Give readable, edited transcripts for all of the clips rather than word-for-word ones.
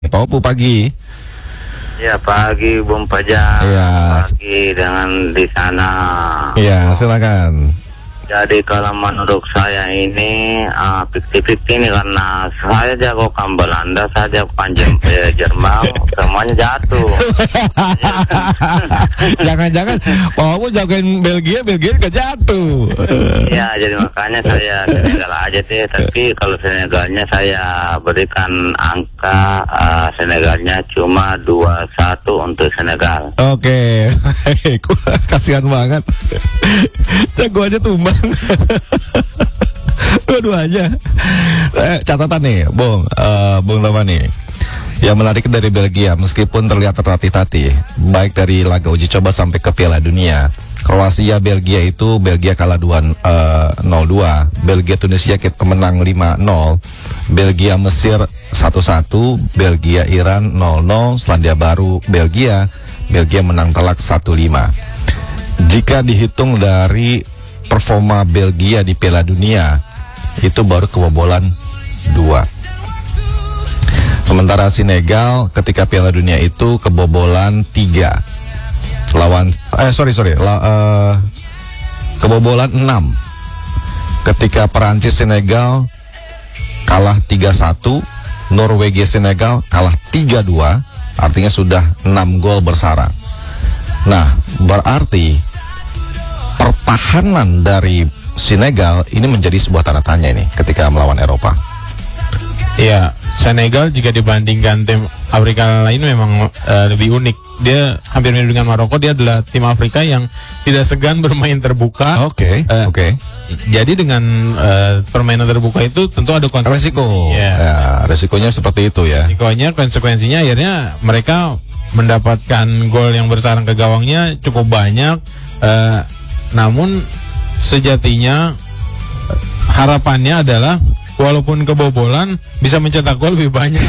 Pak Opu pagi. Ya pagi Bung Fajar. Ya. Pagi dengan di sana. Ya, silakan. Jadi kalau menurut saya ini 50-50 ini karena saya jagokan Belanda, saya jagokan Jerman, semuanya jatuh. Jangan-jangan Pak Opu jagoin Belgia gak jatuh. Ya, jadi makanya saya Senegal aja deh. Tapi kalau Senegalnya saya berikan angka Senegalnya cuma 2-1 untuk Senegal. Oke, kasihan banget. Jago aja tumbang. Dua-duanya. Catatan nih, Bung Nova nih. Yang menarik dari Belgia, meskipun terlihat tertatih-tatih, baik dari laga uji coba sampai ke Piala Dunia. Kroasia Belgia itu Belgia kalah 0-2, Belgia Tunisia kita menang 5-0, Belgia Mesir 1-1, Belgia Iran 0-0, Selandia Baru Belgia menang telak 1-5. Jika dihitung dari performa Belgia di Piala Dunia, itu baru kebobolan 2. Sementara Senegal ketika Piala Dunia itu kebobolan 3. Kebobolan 6. Ketika Perancis Senegal kalah 3-1, Norwegia Senegal kalah 3-2, artinya sudah 6 gol bersara. Nah, berarti pertahanan dari Senegal ini menjadi sebuah tanda tanya ini ketika melawan Eropa. Ya, Senegal jika dibandingkan tim Afrika lain memang lebih unik. Dia hampir mirip dengan Maroko. Dia adalah tim Afrika yang tidak segan bermain terbuka. Oke. Jadi dengan permainan terbuka itu tentu ada resiko. Ya, resikonya seperti itu ya. Konsekuensinya akhirnya mereka mendapatkan gol yang bersarang ke gawangnya cukup banyak. Namun sejatinya harapannya adalah walaupun kebobolan bisa mencetak gol lebih banyak.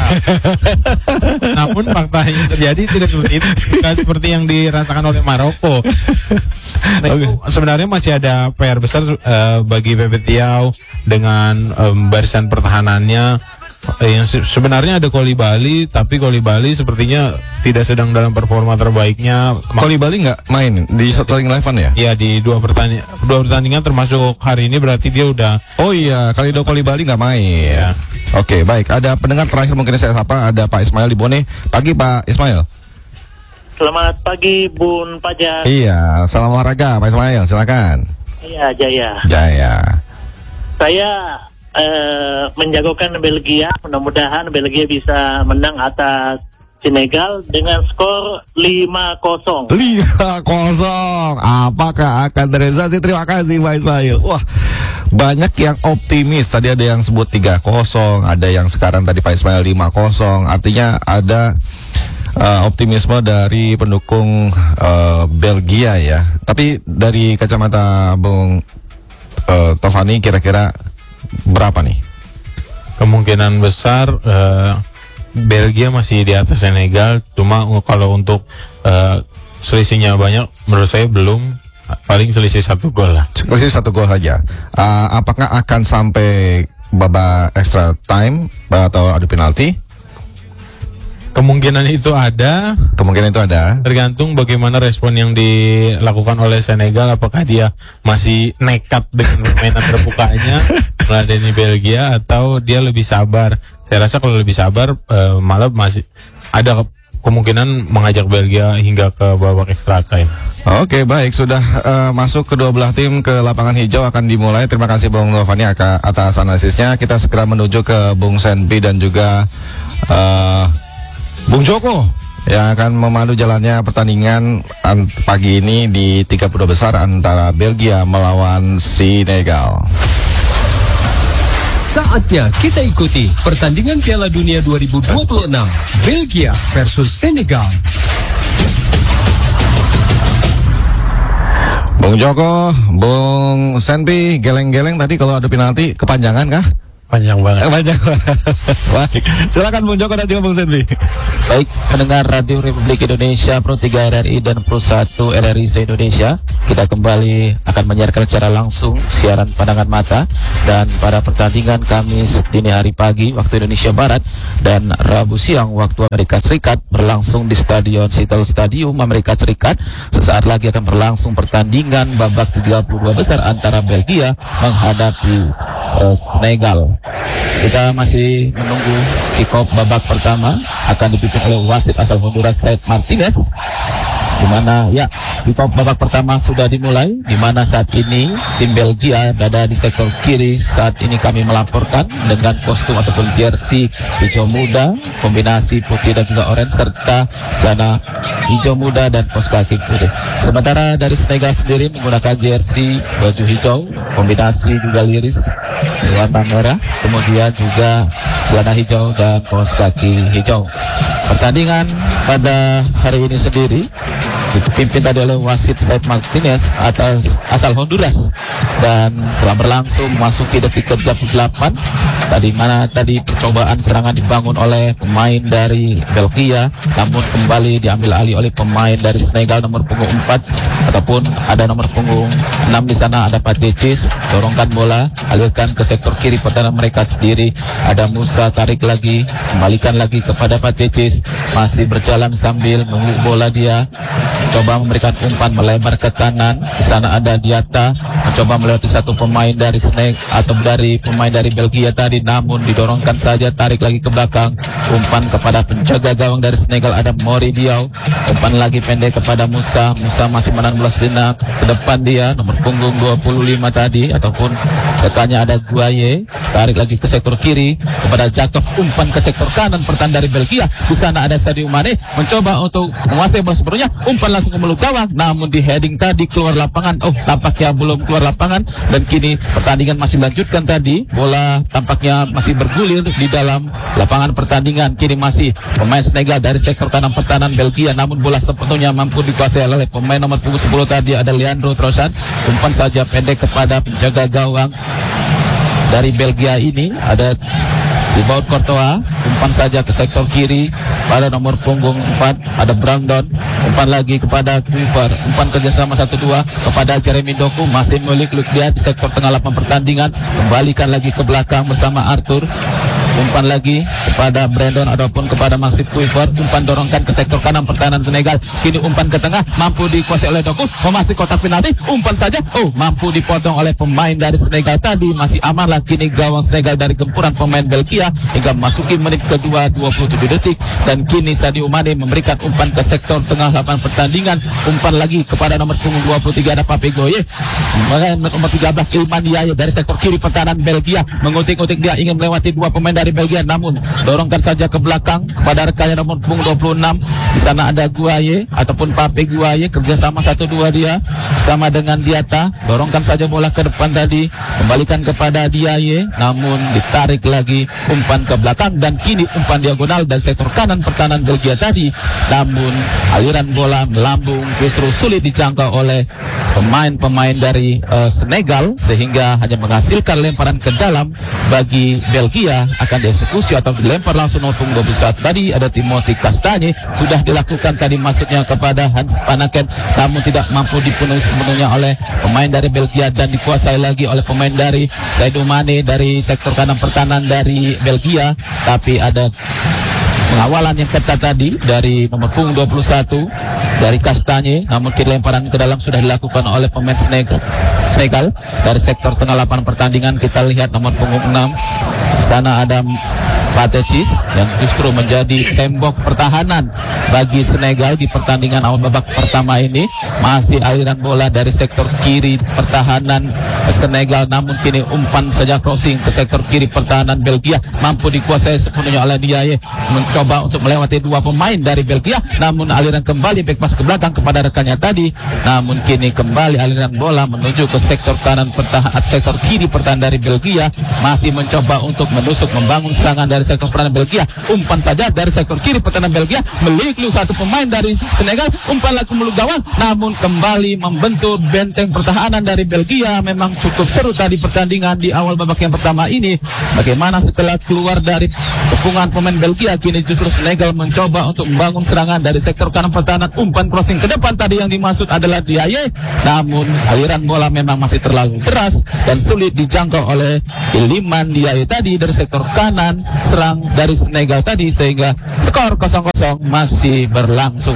Namun fakta yang terjadi tidak seperti itu, tidak seperti yang dirasakan oleh Maroko. Nah, itu sebenarnya masih ada PR besar bagi Pepe Thiaw dengan barisan pertahanannya. Yang sebenarnya ada Koulibaly, tapi Koulibaly sepertinya tidak sedang dalam performa terbaiknya. Koulibaly nggak main di starting eleven ya? Ya, di dua pertandingan termasuk hari ini berarti dia udah. Oh iya, Koulibaly nggak main. Ya. Oke, baik. Ada pendengar terakhir mungkin saya sapa, ada Pak Ismail di Bone. Pagi Pak Ismail. Selamat pagi Bun Fajar. Iya, salam olahraga Pak Ismail, silakan. Iya, Jaya. Saya menjagokan Belgia. Mudah-mudahan Belgia bisa menang atas Senegal dengan skor 5-0. 5-0. Apakah akan terrealisasi? Terima kasih Pak Ismail. Wah, banyak yang optimis. Tadi ada yang sebut 3-0, ada yang sekarang tadi Pak Ismail 5-0. Artinya ada optimisme dari pendukung Belgia ya. Tapi dari kacamata Bung Tovani, kira-kira berapa nih? Kemungkinan besar Belgia masih di atas Senegal. Cuma kalau untuk selisihnya banyak, menurut saya belum. Paling selisih 1 gol lah. Selisih 1 gol saja. Apakah akan sampai babak extra time atau adu penalti? Kemungkinan itu ada. Tergantung bagaimana respon yang dilakukan oleh Senegal. Apakah dia masih nekat dengan permainan terbukanya meladeni Belgia, atau dia lebih sabar. Saya rasa kalau lebih sabar malah masih ada kemungkinan mengajak Belgia hingga ke babak extra time. Oke, baik, sudah masuk kedua belah tim ke lapangan hijau akan dimulai. Terima kasih Bung Novani atas analisisnya. Kita segera menuju ke Bung Senpi dan juga Bung Joko yang akan memandu jalannya pertandingan pagi ini di 32 besar antara Belgia melawan Senegal. Saatnya kita ikuti pertandingan Piala Dunia 2026 Belgia versus Senegal. Bung Joko, Bung Senpi, geleng-geleng tadi kalau ada penalti kepanjangan kah? Panjang banget. Baik, silakan Bung Joko dan juga Bung Senpi. Baik pendengar Radio Republik Indonesia, Pro 3 RRI dan Pro 1 RRI se-Indonesia, kita kembali akan menyiarkan secara langsung siaran pandangan mata dan pada pertandingan Kamis dini hari pagi waktu Indonesia Barat dan Rabu siang waktu Amerika Serikat berlangsung di Stadion Seattle Stadium Amerika Serikat. Sesaat lagi akan berlangsung pertandingan babak 32 besar antara Belgia menghadapi Senegal. Kita masih menunggu kick-off babak pertama akan dipimpin oleh wasit asal Honduras Said Martinez, di mana ya kick-off babak pertama sudah dimulai, di mana saat ini tim Belgia berada di sektor kiri. Saat ini kami melaporkan dengan kostum ataupun jersey hijau muda, kombinasi putih dan juga orange serta celana hijau muda dan kaos kaki putih. Sementara dari Senegal sendiri menggunakan jersey baju hijau, kombinasi juga liris warna merah, kemudian juga celana hijau dan kaos kaki hijau. Pertandingan pada hari ini sendiri dipimpin tadi oleh wasit Said Martinez asal Honduras dan telah berlangsung memasuki detik ke-38. Tadi percobaan serangan dibangun oleh pemain dari Belgia, namun kembali diambil alih oleh pemain dari Senegal nomor punggung 4 ataupun ada nomor punggung 6 di sana, ada Patecis, dorongkan bola, alirkan ke sektor kiri pertahanan mereka sendiri. Ada Musa, tarik lagi, kembalikan lagi kepada Patecis, masih berjalan sambil mengulik bola dia. Coba memberikan umpan melebar ke kanan. Di sana ada Diata mencoba melewati satu pemain dari pemain dari Belgia tadi, namun didorongkan saja, tarik lagi ke belakang. Umpan kepada penjaga gawang dari Senegal ada Mori Diaw. Umpan lagi pendek kepada Musa. Musa masih menahan bola sejenak ke depan dia, nomor punggung 25 tadi ataupun rekannya ada Guaye. Tarik lagi ke sektor kiri kepada Jakob. Umpan ke sektor kanan pertahanan dari Belgia. Di sana ada Sadio Mane mencoba untuk menguasai bola sepenuhnya. Umpan langsung ke mulut gawang, namun di heading tadi keluar lapangan. Tampaknya belum keluar lapangan dan kini pertandingan masih dilanjutkan tadi. Bola tampaknya masih bergulir di dalam lapangan pertandingan. Kini masih pemain Senegal dari sektor kanan pertahanan Belgia, namun bola sepenuhnya mampu dikuasai oleh pemain nomor punggung 10 tadi ada Leandro Trossard. Umpan saja pendek kepada penjaga gawang dari Belgia ini ada Thibaut Courtois. Umpan saja ke sektor kiri pada nomor punggung 4 ada Brandon. Umpan lagi kepada Kuiper. Umpan kerjasama 1-2 kepada Jeremy Doku, masih melik-lik dia di sektor tengah lapangan pertandingan. Kembalikan lagi ke belakang bersama Arthur. Umpan lagi kepada Brandon ataupun kepada Maxi Kuiper. Umpan dorongkan ke sektor kanan pertahanan Senegal. Kini umpan ke tengah, mampu dikuasai oleh Doku, memasuki kotak penalti. Umpan saja, mampu dipotong oleh pemain dari Senegal tadi. Masih amanlah kini gawang Senegal dari gempuran pemain Belgia hingga memasuki menit kedua 27 detik. Dan kini Sadio Mane memberikan umpan ke sektor tengah lapangan pertandingan. Umpan lagi kepada nomor punggung 23 ada Pape Gueye. Nomor 13 Ilman Diaye dari sektor kiri pertahanan Belgia mengutik-utik, dia ingin melewati dua pemain dari Belgia, namun dorongkan saja ke belakang kepada rekannya nomor punggung 26. Di sana ada Guaye ataupun Pape Guaye, kerjasama 1-2 dia bersama dengan Diata. Dorongkan saja bola ke depan tadi, kembalikan kepada Diaye, namun ditarik lagi umpan ke belakang dan kini umpan diagonal dari sektor kanan pertahanan Belgia tadi, namun aliran bola melambung justru sulit dijangkau oleh pemain-pemain dari Senegal sehingga hanya menghasilkan lemparan ke dalam bagi Belgia. Akan dieksekusi atau dilempar langsung nomor punggung 21 tadi ada Timothy Castagne. Sudah dilakukan tadi masuknya kepada Hans Panaken, namun tidak mampu dipenuhi sepenuhnya oleh pemain dari Belgia dan dikuasai lagi oleh pemain dari Sadio Mane dari sektor kanan pertahanan dari Belgia. Tapi ada pengawalan yang ketat tadi dari nomor punggung 21 dari Castagne, namun kini lemparan ke dalam sudah dilakukan oleh pemain Senegal dari sektor tengah lapangan pertandingan. Kita lihat nomor punggung 6 di sana ada Patecis yang justru menjadi tembok pertahanan bagi Senegal di pertandingan awal babak pertama ini. Masih aliran bola dari sektor kiri pertahanan Senegal, namun kini umpan saja crossing ke sektor kiri pertahanan Belgia, mampu dikuasai sepenuhnya oleh Diaye, mencoba untuk melewati dua pemain dari Belgia, namun aliran kembali back pass ke belakang kepada rekannya tadi, namun kini kembali aliran bola menuju ke sektor kanan pertahanan, sektor kiri pertahanan dari Belgia, masih mencoba untuk menusuk membangun serangan dari dari sektor pertahanan Belgia. Umpan saja dari sektor kiri pertahanan Belgia, meliklu satu pemain dari Senegal, umpan lagi mulut gawang, namun kembali membentur benteng pertahanan dari Belgia. Memang cukup seru tadi pertandingan di awal babak yang pertama ini. Bagaimana setelah keluar dari kepungan pemain Belgia, kini justru Senegal mencoba untuk membangun serangan dari sektor kanan pertahanan. Umpan crossing ke depan tadi yang dimaksud adalah Diaye, namun aliran bola memang masih terlalu deras dan sulit dijangkau oleh Iliman Diaye tadi dari sektor kanan serang dari Senegal tadi, sehingga skor 0-0 masih berlangsung.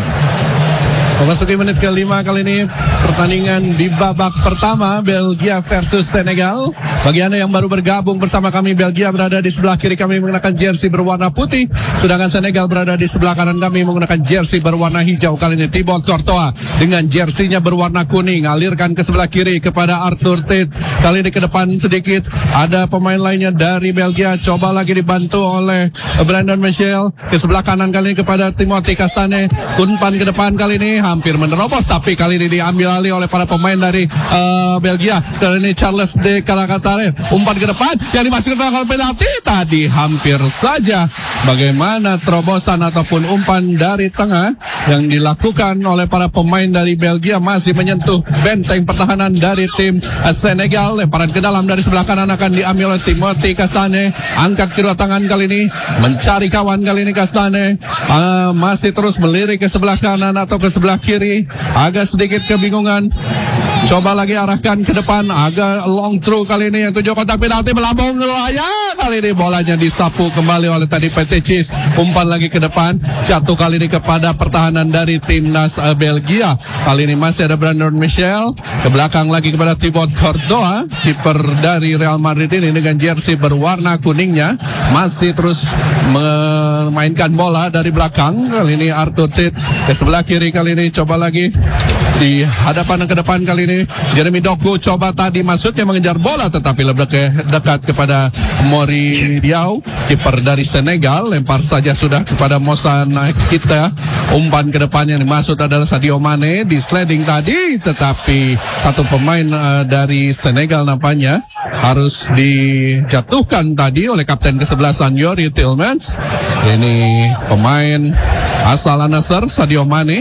Memasuki menit ke-5 kali ini pertandingan di babak pertama Belgia versus Senegal. Bagi Anda yang baru bergabung bersama kami, Belgia berada di sebelah kiri kami menggunakan jersey berwarna putih, sedangkan Senegal berada di sebelah kanan kami menggunakan jersey berwarna hijau. Kali ini Thibaut Courtois dengan jersinya berwarna kuning, alirkan ke sebelah kiri kepada Arthur Tate. Kali ini ke depan sedikit ada pemain lainnya dari Belgia, coba lagi dibantu oleh Brandon Michel. Ke sebelah kanan kali ini kepada Timothy Castagne. Umpan ke depan kali ini hampir menerobos, tapi kali ini diambil alih oleh para pemain dari Belgia. Kali ini Charles de Caracatare, umpan ke depan yang dimasukkan ke kotak penalti tadi hampir saja. Bagaimana terobosan ataupun umpan dari tengah yang dilakukan oleh para pemain dari Belgia masih menyentuh benteng pertahanan dari tim Senegal. Lemparan ke dalam dari sebelah kanan akan diambil oleh Timothy Castagne. Angkat kedua tangan kali ini mencari kawan, kali ini Castagne masih terus melirik ke sebelah kanan atau ke sebelah kiri, agak sedikit kebingungan. Coba lagi arahkan ke depan, agak long through kali ini yang tujuh kotak penalti melambung layak. Kali ini bolanya disapu kembali oleh tadi Petecis. Umpan lagi ke depan, jatuh kali ini kepada pertahanan dari timnas Belgia. Kali ini masih ada Brandon Michel, ke belakang lagi kepada Thibaut Courtois, kiper dari Real Madrid ini dengan jersey berwarna kuningnya masih terus memainkan bola dari belakang. Kali ini Arthur Tate ke sebelah kiri, kali ini coba lagi di hadapan ke depan. Kali ini Jeremy Doku coba tadi maksudnya mengejar bola, tetapi lebih dekat kepada Mori Diaw, kiper dari Senegal. Lempar saja sudah kepada Moussa Niakhaté. Umpan ke depan yang dimaksud adalah Sadio Mane, di sliding tadi, tetapi satu pemain dari Senegal nampaknya harus dijatuhkan tadi oleh kapten ke-11 Yuri Tillmans. Ini pemain asal Al-Nassr, Sadio Mane.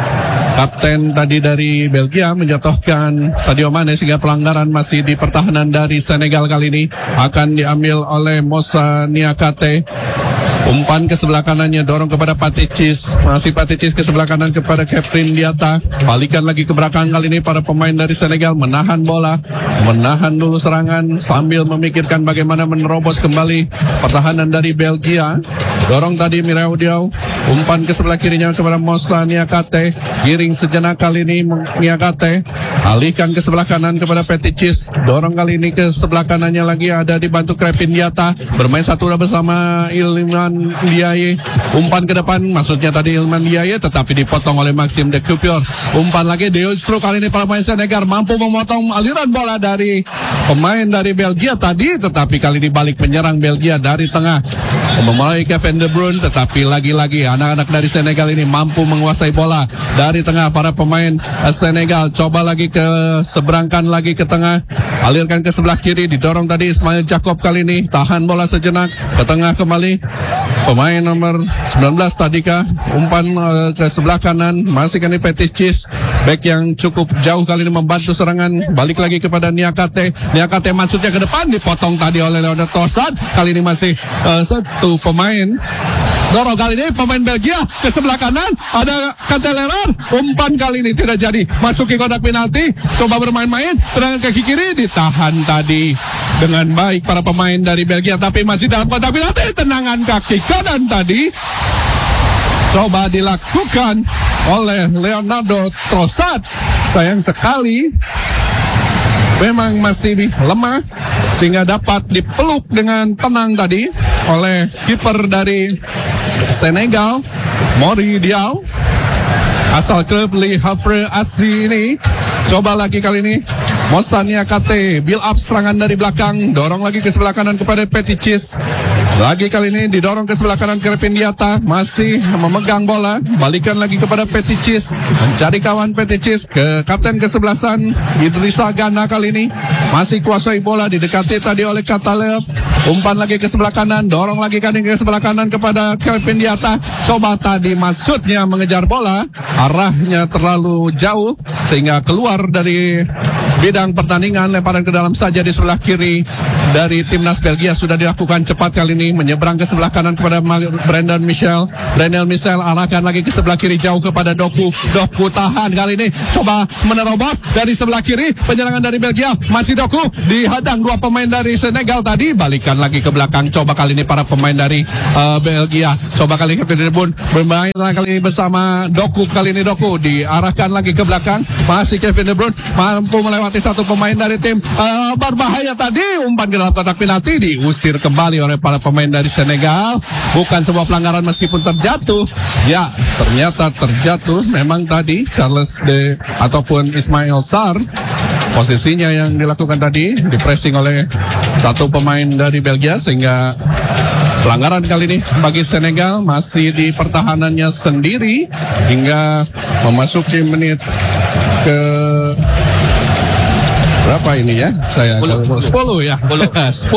Kapten tadi dari Belgia menjatuhkan Sadio Mane, sehingga pelanggaran masih di pertahanan dari Senegal. Kali ini akan diambil oleh Moussa Niakhaté. Umpan ke sebelah kanannya, dorong kepada Patecis. Masih Patecis ke sebelah kanan kepada Keprin Diatta. Balikan lagi ke belakang, kali ini para pemain dari Senegal menahan bola, menahan dulu serangan sambil memikirkan bagaimana menerobos kembali pertahanan dari Belgia. Dorong tadi Mireu Diaw. Umpan ke sebelah kirinya kepada Moussa Niakhaté. Giring sejenak kali ini Niakhaté. Alihkan ke sebelah kanan kepada Petecis. Dorong kali ini ke sebelah kanannya lagi ada dibantu Krépin Diatta. Bermain satu bersama Iliman Diaye. Umpan ke depan, maksudnya tadi Iliman Diaye, tetapi dipotong oleh Maxime de Coupure. Umpan lagi justru kali ini para pemain Senegal mampu memotong aliran bola dari pemain dari Belgia tadi, tetapi kali ini balik penyerang Belgia dari tengah memulai Kevin De Bruyne, tetapi lagi-lagi anak-anak dari Senegal ini mampu menguasai bola dari tengah. Para pemain Senegal coba lagi ke seberangkan lagi ke tengah, alirkan ke sebelah kiri, didorong tadi Ismail Jacob. Kali ini tahan bola sejenak, ke tengah kembali pemain nomor 19 tadikah. Umpan ke sebelah kanan, masih kali Petecis, back yang cukup jauh kali ini membantu serangan. Balik lagi kepada Niakhaté. Niakhaté maksudnya ke depan, dipotong tadi oleh Leonard Trossard. Kali ini masih satu pemain dorong, kali ini pemain Belgia ke sebelah kanan ada Cantaleran. Umpan kali ini tidak jadi, masuki kotak penalti, coba bermain-main, tendangan kaki kiri ditahan tadi dengan baik para pemain dari Belgia, tapi masih dalam kotak penalti. Tendangan kaki kanan tadi coba dilakukan oleh Leonardo Trossard. Sayang sekali memang masih lemah sehingga dapat dipeluk dengan tenang tadi oleh kiper dari Senegal, Mori Diaw, asal klub Le Havre asli ini. Coba lagi kali ini Moussa Niakhaté, build up serangan dari belakang, dorong lagi ke sebelah kanan kepada Petecis. Lagi kali ini didorong ke sebelah kanan Krépin Diatta, masih memegang bola, balikan lagi kepada Petecis, mencari kawan Petecis ke kapten ke-11 Idrissa Gana. Kali ini masih kuasai bola, didekati tadi oleh Katalev. Umpan lagi ke sebelah kanan, dorong lagi ke sebelah kanan kepada Kevin Diata. Coba tadi maksudnya mengejar bola, arahnya terlalu jauh sehingga keluar dari bidang pertandingan. Lemparan ke dalam saja di sebelah kiri dari timnas Belgia sudah dilakukan cepat kali ini, menyeberang ke sebelah kanan kepada Brandon Michel. Brandon Michel arahkan lagi ke sebelah kiri jauh kepada Doku. Doku tahan kali ini, coba menerobos dari sebelah kiri. Penyerangan dari Belgia, masih Doku dihadang dua pemain dari Senegal tadi. Balikan lagi ke belakang, coba kali ini para pemain dari Belgia. Coba kali Kevin De Bruyne bermain kali ini bersama Doku. Kali ini Doku diarahkan lagi ke belakang, masih Kevin De Bruyne mampu melewati satu pemain dari tim berbahaya tadi. Umpan ke dalam kotak penalti, diusir kembali oleh para pemain dari Senegal. Bukan sebuah pelanggaran meskipun terjatuh. Ya, ternyata terjatuh. Memang tadi Charles de ataupun Ismail Sarr, posisinya yang dilakukan tadi di pressing oleh satu pemain dari Belgia, sehingga pelanggaran kali ini bagi Senegal masih di pertahanannya sendiri hingga memasuki menit ke berapa ini ya? Saya 10 ya. 10.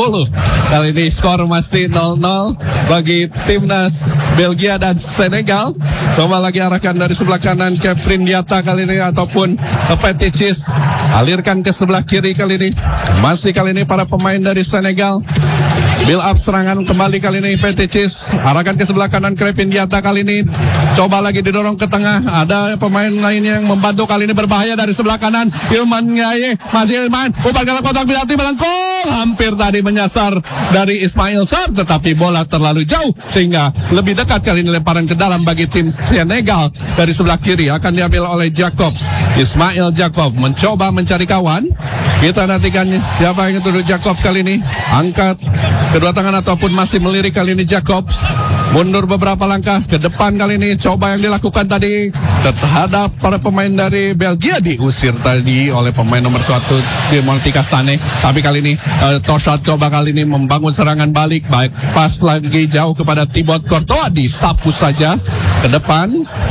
Kali ini skor masih 0-0 bagi timnas Belgia dan Senegal. Coba lagi arahkan dari sebelah kanan ke Diata kali ini ataupun Peticis. Alirkan ke sebelah kiri kali ini. Masih kali ini para pemain dari Senegal. Build up serangan kembali kali ini Peticis. Arahkan ke sebelah kanan ke Diata kali ini. Coba lagi didorong ke tengah. Ada pemain lainnya yang membantu kali ini, berbahaya dari sebelah kanan. Ilman Ngaye, masih Ilman. Umpan ke kotak penalti melengkung. Hampir tadi menyasar dari Ismail Sarr, tetapi bola terlalu jauh sehingga lebih dekat kali ini lemparan ke dalam bagi tim Senegal. Dari sebelah kiri akan diambil oleh Jacobs. Ismail Jacob mencoba mencari kawan. Kita nantikan siapa yang duduk Jacob kali ini. Angkat kedua tangan ataupun masih melirik kali ini Jacobs. Mundur beberapa langkah ke depan kali ini. Coba yang dilakukan tadi terhadap para pemain dari Belgia, diusir tadi oleh pemain nomor 1 di Monti Castane. Tapi kali ini Torsat coba kali ini membangun serangan balik. Baik, pas lagi jauh kepada Thibaut Courtois, disapu saja ke depan,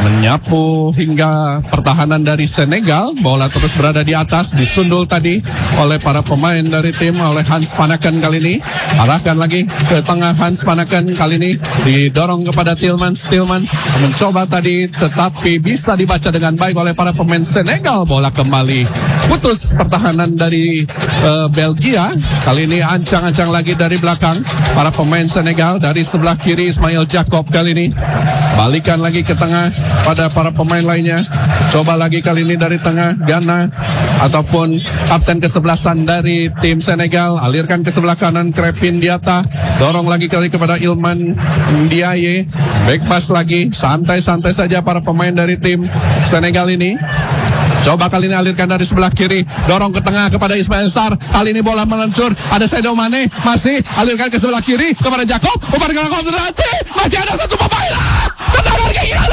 menyapu hingga pertahanan dari Senegal. Bola terus berada di atas, disundul tadi oleh para pemain dari tim, oleh Hans Vanaken kali ini. Arahkan lagi ke tengah Hans Vanaken kali ini, didorong kepada Tillman mencoba tadi, tetapi bisa dibaca dengan baik oleh para pemain Senegal. Bola kembali putus pertahanan dari Belgia. Kali ini ancang-ancang lagi dari belakang para pemain Senegal. Dari sebelah kiri Ismail Jacob kali ini balikan lagi ke tengah pada para pemain lainnya. Coba lagi kali ini dari tengah Ghana ataupun kapten kesebelasan dari tim Senegal, alirkan ke sebelah kanan Kevin Diata, dorong lagi kali kepada Ilman Ndiaye, back pass lagi, santai-santai saja para pemain dari tim Senegal ini. Coba kali ini alirkan dari sebelah kiri, dorong ke tengah kepada Ismail Sarr. Kali ini bola meluncur, ada Sadio Mane, masih alirkan ke sebelah kiri kepada Jacob. Umpan ke konsentrasi, masih ada satu pemain. Tendangan ke kiri.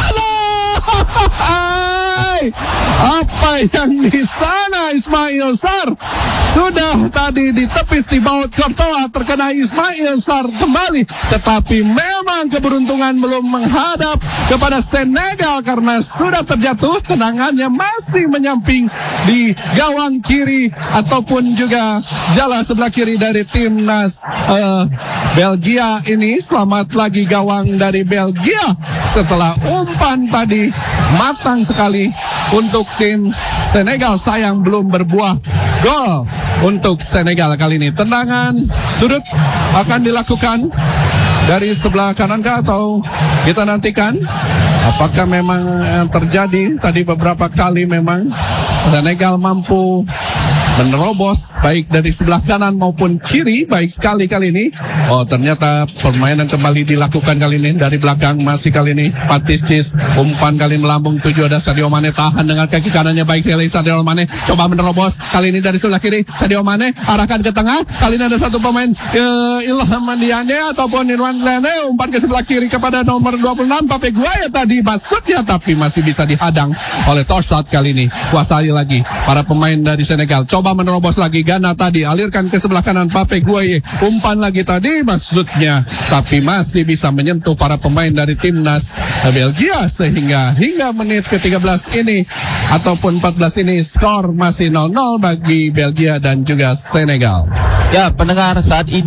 Apa yang di sana Ismail Sarr? Sudah tadi ditepis di bawah Courtois, terkena Ismail Sarr kembali. Tetapi memang keberuntungan belum menghadap kepada Senegal karena sudah terjatuh. Tendangannya masih menyamping di gawang kiri ataupun juga jala sebelah kiri dari timnas Belgia ini. Selamat lagi gawang dari Belgia setelah umpan tadi matang sekali untuk tim Senegal. Sayang belum berbuah gol untuk Senegal kali ini. Tendangan sudut akan dilakukan dari sebelah kanan kah, atau kita nantikan apakah memang terjadi tadi beberapa kali memang Senegal mampu menerobos baik dari sebelah kanan maupun kiri. Baik sekali kali ini. Oh, ternyata permainan kembali dilakukan kali ini dari belakang. Masih kali ini Peticis, umpan kali melambung tuju, ada Sadio Mane, tahan dengan kaki kanannya baik sekali Sadio Mane, coba menerobos kali ini dari sebelah kiri. Sadio Mane arahkan ke tengah, kali ini ada satu pemain Ilham Ndiaye ataupun Irwan Lene, umpan ke sebelah kiri kepada nomor 26 Pape Gueye tadi maksudnya, tapi masih bisa dihadang oleh Torsat kali ini. Kuasai lagi para pemain dari Senegal, coba menerobos lagi Ghana tadi, alirkan ke sebelah kanan Pape Gueye, umpan lagi tadi maksudnya, tapi masih bisa menyentuh para pemain dari timnas Belgia, sehingga hingga menit ke-13 ini ataupun 14 ini skor masih 0-0 bagi Belgia dan juga Senegal. Ya, pendengar, saat ini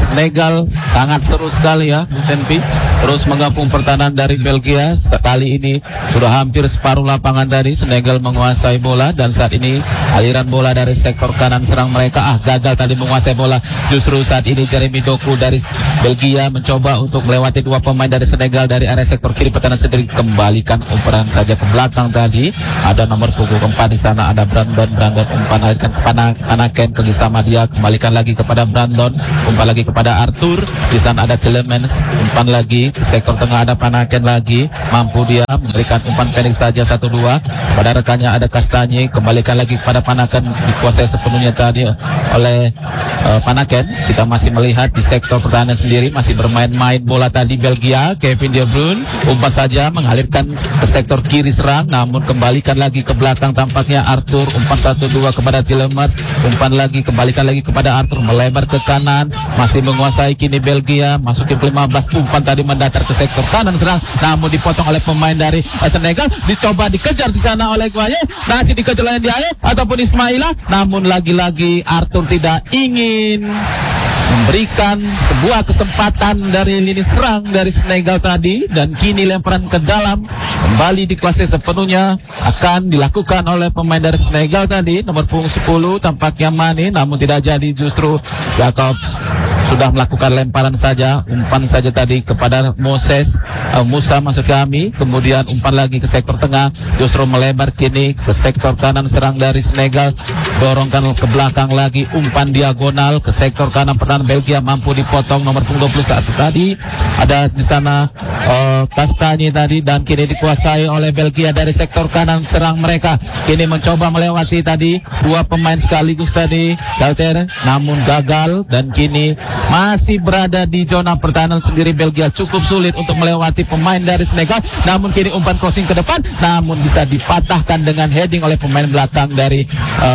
Senegal sangat seru sekali ya Bu Senpi. Terus menggabung pertahanan dari Belgia. Kali ini sudah hampir separuh lapangan tadi Senegal menguasai bola, dan saat ini aliran bola dari sektor kanan serang mereka gagal tadi menguasai bola. Justru saat ini Jeremy Doku dari Belgia mencoba untuk melewati dua pemain dari Senegal dari area sektor kiri pertahanan sendiri. Kembalikan umpan saja ke belakang tadi. Ada nomor punggung 4 di sana, ada Brandon umpan alihkan ke Panaken kerjasama dia, kembalikan lagi kepada Brandon, umpan lagi kepada Arthur. Di sana ada Tielemans, umpan lagi ke sektor tengah, ada Panaken lagi, mampu dia memberikan umpan pendek saja 1-2 pada rekannya, ada Kastanye, kembalikan lagi kepada Panaken, dikuasai sepenuhnya tadi oleh Panaken. Kita masih melihat di sektor pertahanan sendiri masih bermain-main bola tadi Belgia. Kevin De Bruyne umpan saja mengalirkan ke sektor kiri serang, namun kembalikan lagi ke belakang tampaknya Arthur, umpan 1-2 kepada Tielemans, umpan lagi kembalikan lagi kepada Arthur, melebar ke kanan, masih menguasai kini Belgia, masukin ke 15, umpan tadi mendatar ke sektor kanan serang, namun dipotong oleh pemain dari Senegal. Dicoba dikejar di sana oleh Guaye, masih dikejar oleh Diaye ataupun Ismaila, namun lagi-lagi Arthur tidak ingin memberikan sebuah kesempatan dari lini serang dari Senegal tadi, dan kini lemparan ke dalam kembali dikuasai sepenuhnya akan dilakukan oleh pemain dari Senegal tadi, nomor punggung 10 tampaknya Mane, namun tidak jadi. Justru Jacobs sudah melakukan lemparan saja, umpan saja tadi kepada Musa masuk kami, kemudian umpan lagi ke sektor tengah, justru melebar kini ke sektor kanan serang dari Senegal, dorongkan ke belakang lagi, umpan diagonal ke sektor kanan pertahanan Belgia, mampu dipotong nomor punggung 21 tadi, ada di sana Kastanye tadi, dan kini dikuasai oleh Belgia dari sektor kanan serang mereka, kini mencoba melewati tadi dua pemain sekaligus tadi Galter, namun gagal, dan kini masih berada di zona pertahanan sendiri Belgia, cukup sulit untuk melewati pemain dari Senegal, namun kini umpan crossing ke depan, namun bisa dipatahkan dengan heading oleh pemain belakang dari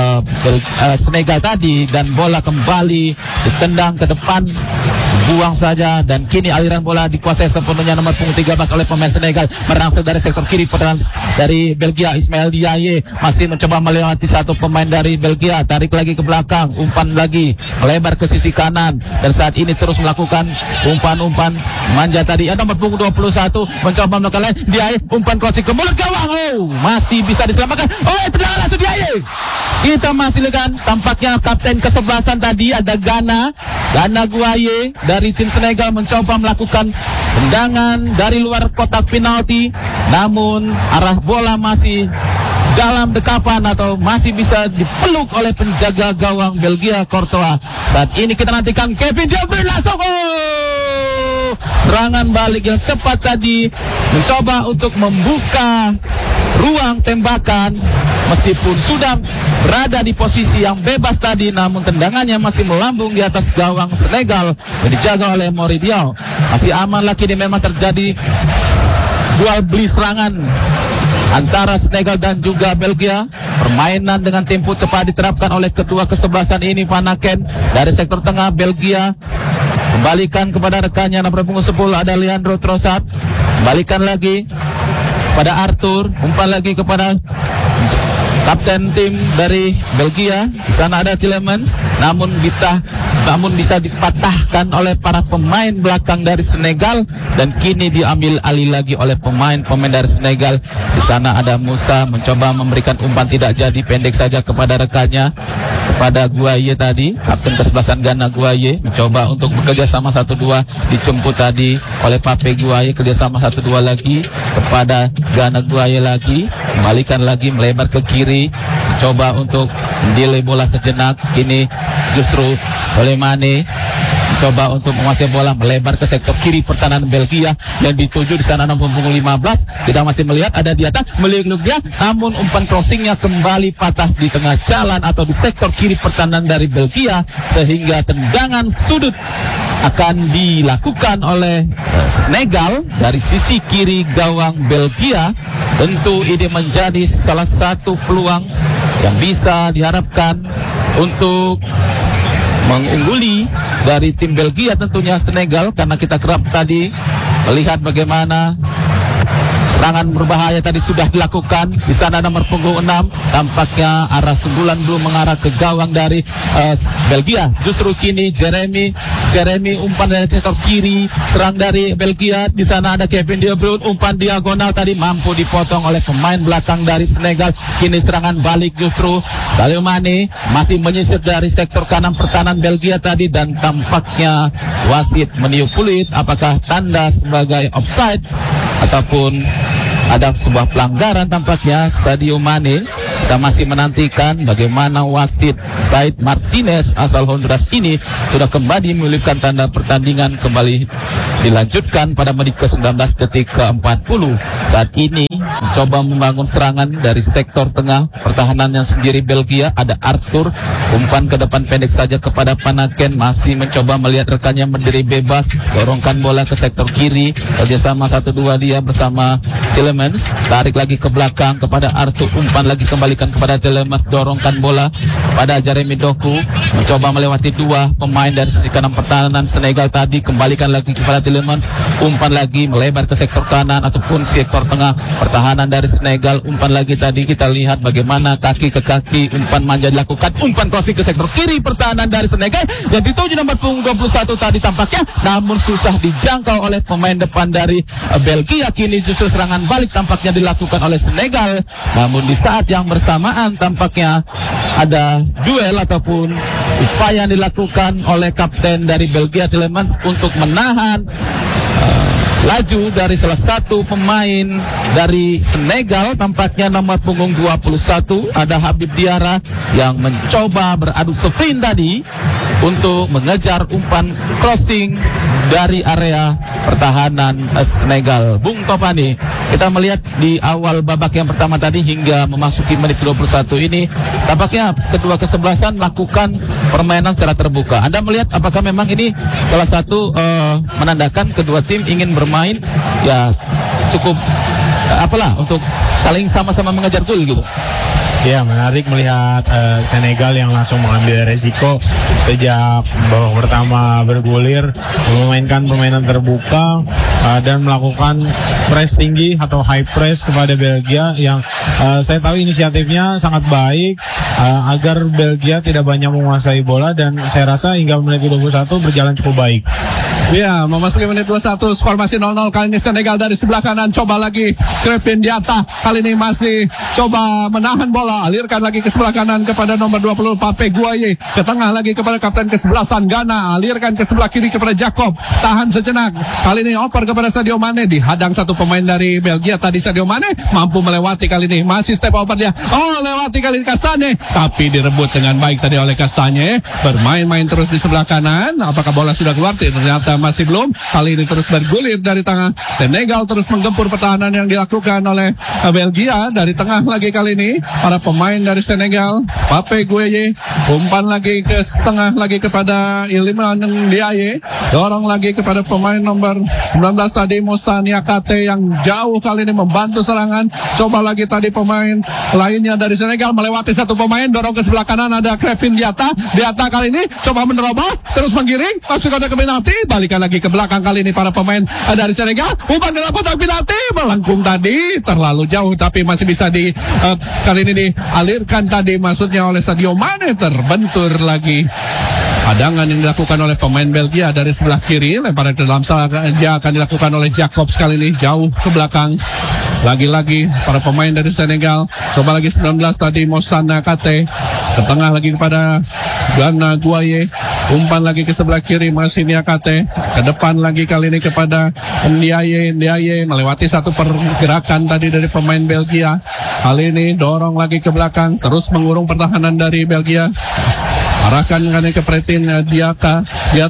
Senegal tadi, dan bola kembali ditendang ke depan, buang saja, dan kini aliran bola dikuasai sepenuhnya nomor punggung 13 oleh pemain Senegal, merangsek dari sektor kiri pertahanan dari Belgia. Ismail Diaye masih mencoba melewati satu pemain dari Belgia, tarik lagi ke belakang, umpan lagi melebar ke sisi kanan, dan saat ini terus melakukan umpan-umpan manja tadi. Ada nomor punggung 21 mencoba melakukan lain, Diaye umpan crossing ke mulut gawang, masih bisa diselamatkan. Tendangan langsung Diaye. Kita masih lihat tampaknya kapten kesebelasan tadi ada Gana Guaye dari tim Senegal mencoba melakukan tendangan dari luar kotak penalti, namun arah bola masih dalam dekapan atau masih bisa dipeluk oleh penjaga gawang Belgia Courtois. Saat ini kita nantikan Kevin De Bruyne langsung serangan balik yang cepat tadi, mencoba untuk membuka ruang tembakan meskipun sudah berada di posisi yang bebas tadi, namun tendangannya masih melambung di atas gawang Senegal yang dijaga oleh Moridial. Masih aman lagi, ini memang terjadi jual beli serangan antara Senegal dan juga Belgia. Permainan dengan tempo cepat diterapkan oleh ketua kesebelasan ini, Panaken dari sektor tengah Belgia, kembalikan kepada rekannya nomor punggung 10 ada Leandro Trossard, kembalikan lagi pada Arthur, umpan lagi kepada kapten tim dari Belgia. Di sana ada Tielemans, namun bisa dipatahkan oleh para pemain belakang dari Senegal, dan kini diambil alih lagi oleh pemain dari Senegal. Di sana ada Musa mencoba memberikan umpan, tidak jadi, pendek saja kepada rekannya, kepada Guaye tadi, kapten kesebelasan Gana Guaye mencoba untuk bekerja sama 1-2, dijemput tadi oleh Pape Guaye, kerjasama 1-2 lagi kepada Gana Guaye lagi, kembalikan lagi melebar ke kiri, mencoba untuk mendelay bola sejenak. Kini justru Soleimani mencoba untuk menguasai bola, melebar ke sektor kiri pertahanan Belgia yang dituju di sana nomor punggung 15. Kita masih melihat ada di atas meluk dia, namun umpan crossingnya kembali patah di tengah jalan atau di sektor kiri pertahanan dari Belgia, sehingga tendangan sudut akan dilakukan oleh Senegal dari sisi kiri gawang Belgia. Tentu ini menjadi salah satu peluang yang bisa diharapkan untuk mengungguli dari tim Belgia tentunya Senegal, karena kita kerap tadi melihat bagaimana Serangan berbahaya tadi sudah dilakukan. Di sana nomor punggung 6, tampaknya arah sundulan belum mengarah ke gawang dari Belgia. Justru kini Jeremy umpan dari sektor kiri, serang dari Belgia. Di sana ada Kevin De Bruyne, umpan diagonal tadi mampu dipotong oleh pemain belakang dari Senegal. Kini serangan balik justru Sadio Mane masih menyisir dari sektor kanan pertahanan Belgia tadi, dan tampaknya wasit meniup peluit. Apakah tanda sebagai offside ataupun ada sebuah pelanggaran tampaknya Sadio Mane? Kita masih menantikan bagaimana wasit Said Martinez asal Honduras ini sudah kembali memilihkan tanda pertandingan kembali dilanjutkan pada menit ke-19 detik ke-40. Saat ini mencoba membangun serangan dari sektor tengah pertahanannya sendiri Belgia. Ada Arthur, umpan ke depan pendek saja kepada Panaken, masih mencoba melihat rekannya berdiri bebas, dorongkan bola ke sektor kiri, kerjasama 1-2 dia bersama Tielemans, tarik lagi ke belakang kepada Arthur, umpan lagi kembalikan kepada Tielemans, dorongkan bola kepada Jeremy Doku, mencoba melewati dua pemain dari sisi kanan pertahanan Senegal tadi, kembalikan lagi kepada Tielemans, umpan lagi melebar ke sektor kanan ataupun sektor tengah pertahanan dari Senegal, umpan lagi tadi kita lihat bagaimana kaki ke kaki umpan manja dilakukan, umpan crossing ke sektor kiri pertahanan dari Senegal yang dituju nomor punggung 21 tadi tampaknya, namun susah dijangkau oleh pemain depan dari Belgia. Kini justru serangan balik tampaknya dilakukan oleh Senegal, namun di saat yang bersamaan tampaknya ada duel ataupun upaya yang dilakukan oleh kapten dari Belgia Tielemans untuk menahan laju dari salah satu pemain dari Senegal, tampaknya nomor punggung 21 ada Habib Diarra yang mencoba beradu sprint tadi untuk mengejar umpan crossing dari area pertahanan Senegal. Bung Topani, kita melihat di awal babak yang pertama tadi hingga memasuki menit 21 ini tampaknya kedua kesebelasan melakukan permainan secara terbuka. Anda melihat apakah memang ini salah satu menandakan kedua tim ingin bermain ya cukup apalah untuk saling sama-sama mengejar gol gitu? Ya, menarik melihat Senegal yang langsung mengambil resiko sejak babak pertama bergulir, memainkan permainan terbuka dan melakukan press tinggi atau high press kepada Belgia yang saya tahu inisiatifnya sangat baik agar Belgia tidak banyak menguasai bola, dan saya rasa hingga menit 21 berjalan cukup baik. Ya, memasuki menit 21, skor masih 0-0. Kali ini Senegal dari sebelah kanan coba lagi Krépin Diatta. Kali ini masih coba menahan bola, alirkan lagi ke sebelah kanan kepada nomor 20 Pape Gueye. Ke tengah lagi kepada kapten kesebelasan Ghana, alirkan ke sebelah kiri kepada Jacob. Tahan sejenak. Kali ini oper kepada Sadio Mane, dihadang satu pemain dari Belgia tadi. Sadio Mane mampu melewati kali ini, masih step over dia. Oh, lewati kali ini Kastanye, tapi direbut dengan baik tadi oleh Kastanye. Bermain-main terus di sebelah kanan. Apakah bola sudah keluar? Ternyata masih belum. Kali ini terus bergulir dari tengah. Senegal terus menggempur pertahanan yang dilakukan oleh Belgia. Dari tengah lagi kali ini para pemain dari Senegal. Pape Gueye, umpan lagi ke tengah lagi kepada Iliman Ndiaye, dorong lagi kepada pemain nomor 19 tadi Moussa Niakate yang jauh kali ini membantu serangan. Coba lagi tadi pemain lainnya dari Senegal melewati satu pemain, dorong ke sebelah kanan ada Krépin Diatta. Diatta kali ini coba menerobos, terus menggiring, masuk ada ke penalti, balikan lagi ke belakang kali ini para pemain dari Senegal. Umpan ke kotak penalti, melengkung tadi terlalu jauh, tapi masih bisa kali ini dialirkan tadi maksudnya oleh Sadio Mane, terbentur lagi. Hadangan yang dilakukan oleh pemain Belgia dari sebelah kiri, lemparan ke dalam saja akan dilakukan oleh Jacob sekali ini jauh ke belakang. Lagi-lagi para pemain dari Senegal. Coba lagi 19 tadi Moussa Niakate, ke tengah lagi kepada Gana Gueye, umpan lagi ke sebelah kiri masih Niakate, ke depan lagi kali ini kepada Ndiaye melewati satu pergerakan tadi dari pemain Belgia. Kali ini dorong lagi ke belakang, terus mengurung pertahanan dari Belgia. Arahkan kali ke Krépin Diatta,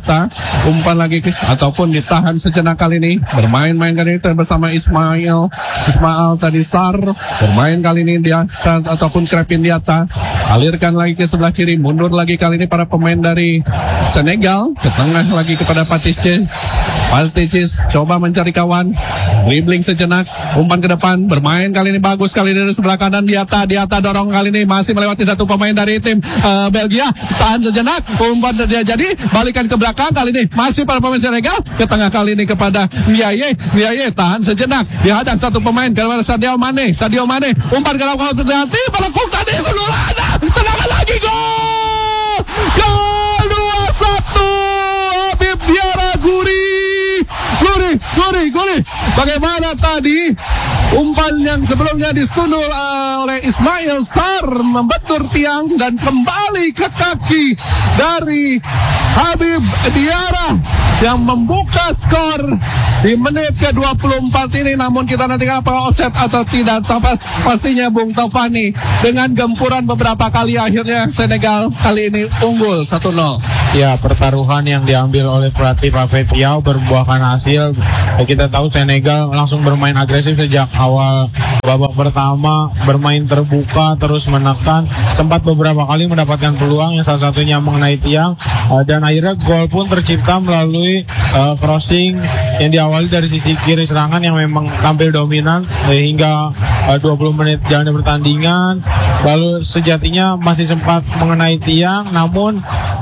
umpan lagi ataupun ditahan sejenak kali ini. Bermain-main kali ini bersama Ismail tadi Sar. Bermain kali ini Diatta ataupun Krépin Diatta. Alirkan lagi ke sebelah kiri, mundur lagi kali ini para pemain dari Senegal. Ke tengah lagi kepada Patisse Pasticis coba mencari kawan, dribbling sejenak, umpan ke depan, bermain kali ini bagus kali ini dari sebelah kanan. Diata dorong kali ini masih melewati satu pemain dari tim Belgia. Tahan sejenak, umpan dia jadi balikan ke belakang kali ini masih para pemain Senegal, ke tengah kali ini kepada Ndiaye tahan sejenak, dihadang satu pemain kepada Sadio Mane, umpan ke belakang terhenti, melengkung tadi ada tendangan lagi, gol 2-1. Habib Diarra Guri. Bagaimana tadi umpan yang sebelumnya disundul oleh Ismail Sarr membentur tiang dan kembali ke kaki dari Habib Diarra yang membuka skor di menit ke-24 ini. Namun kita nanti apakah offset atau tidak, pastinya Bung Taufani dengan gempuran beberapa kali akhirnya Senegal kali ini unggul 1-0. Ya, pertaruhan yang diambil oleh pelatih Pape Thiaw berbuahkan hasil. Kita tahu Senegal langsung bermain agresif sejak awal babak pertama, bermain terbuka, terus menekan, sempat beberapa kali mendapatkan peluang yang salah satunya mengenai tiang, dan akhirnya gol pun tercipta melalui crossing yang diawali dari sisi kiri serangan yang memang tampil dominan hingga 20 menit jalannya pertandingan. Lalu sejatinya masih sempat mengenai tiang, namun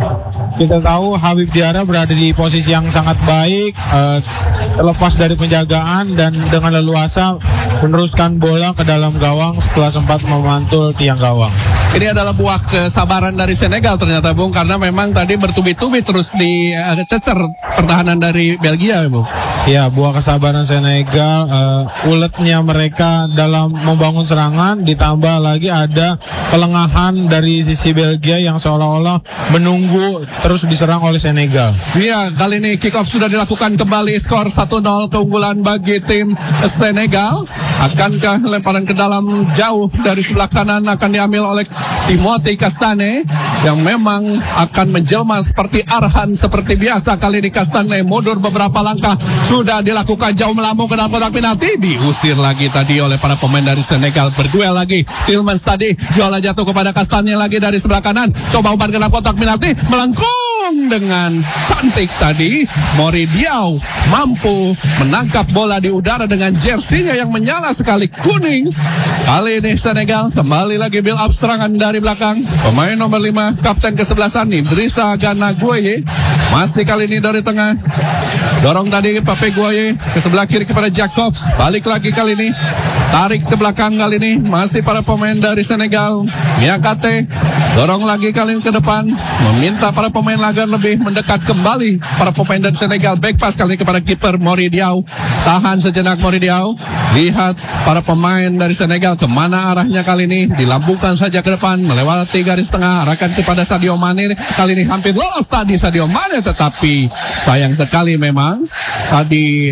kita tahu Habib Diarra berada di posisi yang sangat baik, terlepas dari penjagaan dan dengan leluasa meneruskan bola ke dalam gawang setelah sempat memantul tiang gawang. Ini adalah buah kesabaran dari Senegal ternyata, Bung, karena memang tadi bertubi-tubi terus dicecer pertahanan dari Belgia, Bung. Ya, buah kesabaran Senegal, uletnya mereka dalam membangun serangan, ditambah lagi ada kelengahan dari sisi Belgia yang seolah-olah menunggu terus diserang oleh Senegal. Iya, kali ini kick off sudah dilakukan kembali, skor 1-0 keunggulan bagi tim Senegal. Akankah lemparan ke dalam jauh dari sebelah kanan akan diambil oleh Timothy Castagne yang memang akan menjelma seperti Arhan seperti biasa. Kali ini Castagne mundur beberapa langkah, sudah dilakukan jauh melambung ke dalam kotak penalti, diusir lagi tadi oleh para pemain dari Senegal. Berduel lagi Tillmans tadi, bola jatuh kepada Castagne lagi dari sebelah kanan, coba umpan ke dalam kotak penalti, melengkung dengan cantik tadi. Mori Diaw mampu menangkap bola di udara dengan jersinya yang menyala sekali kuning. Kali ini Senegal kembali lagi build up serangan dari belakang. Pemain nomor 5, kapten kesebelasan Idrissa Gana Gueye, masih kali ini dari tengah, dorong tadi Pape Gueye ke sebelah kiri kepada Jacobs, balik lagi kali ini, tarik ke belakang kali ini, masih para pemain dari Senegal. Niakate dorong lagi kali ini ke depan, meminta para pemain agar lebih mendekat kembali para pemain dari Senegal. Back pass kali ini kepada kiper Mori Diaw, tahan sejenak Mori Diaw, lihat para pemain dari Senegal kemana arahnya kali ini, dilambungkan saja ke depan, melewati garis tengah, arahkan kepada Sadio Mane. Kali ini hampir lolos tadi Sadio Mane, tetapi sayang sekali memang tadi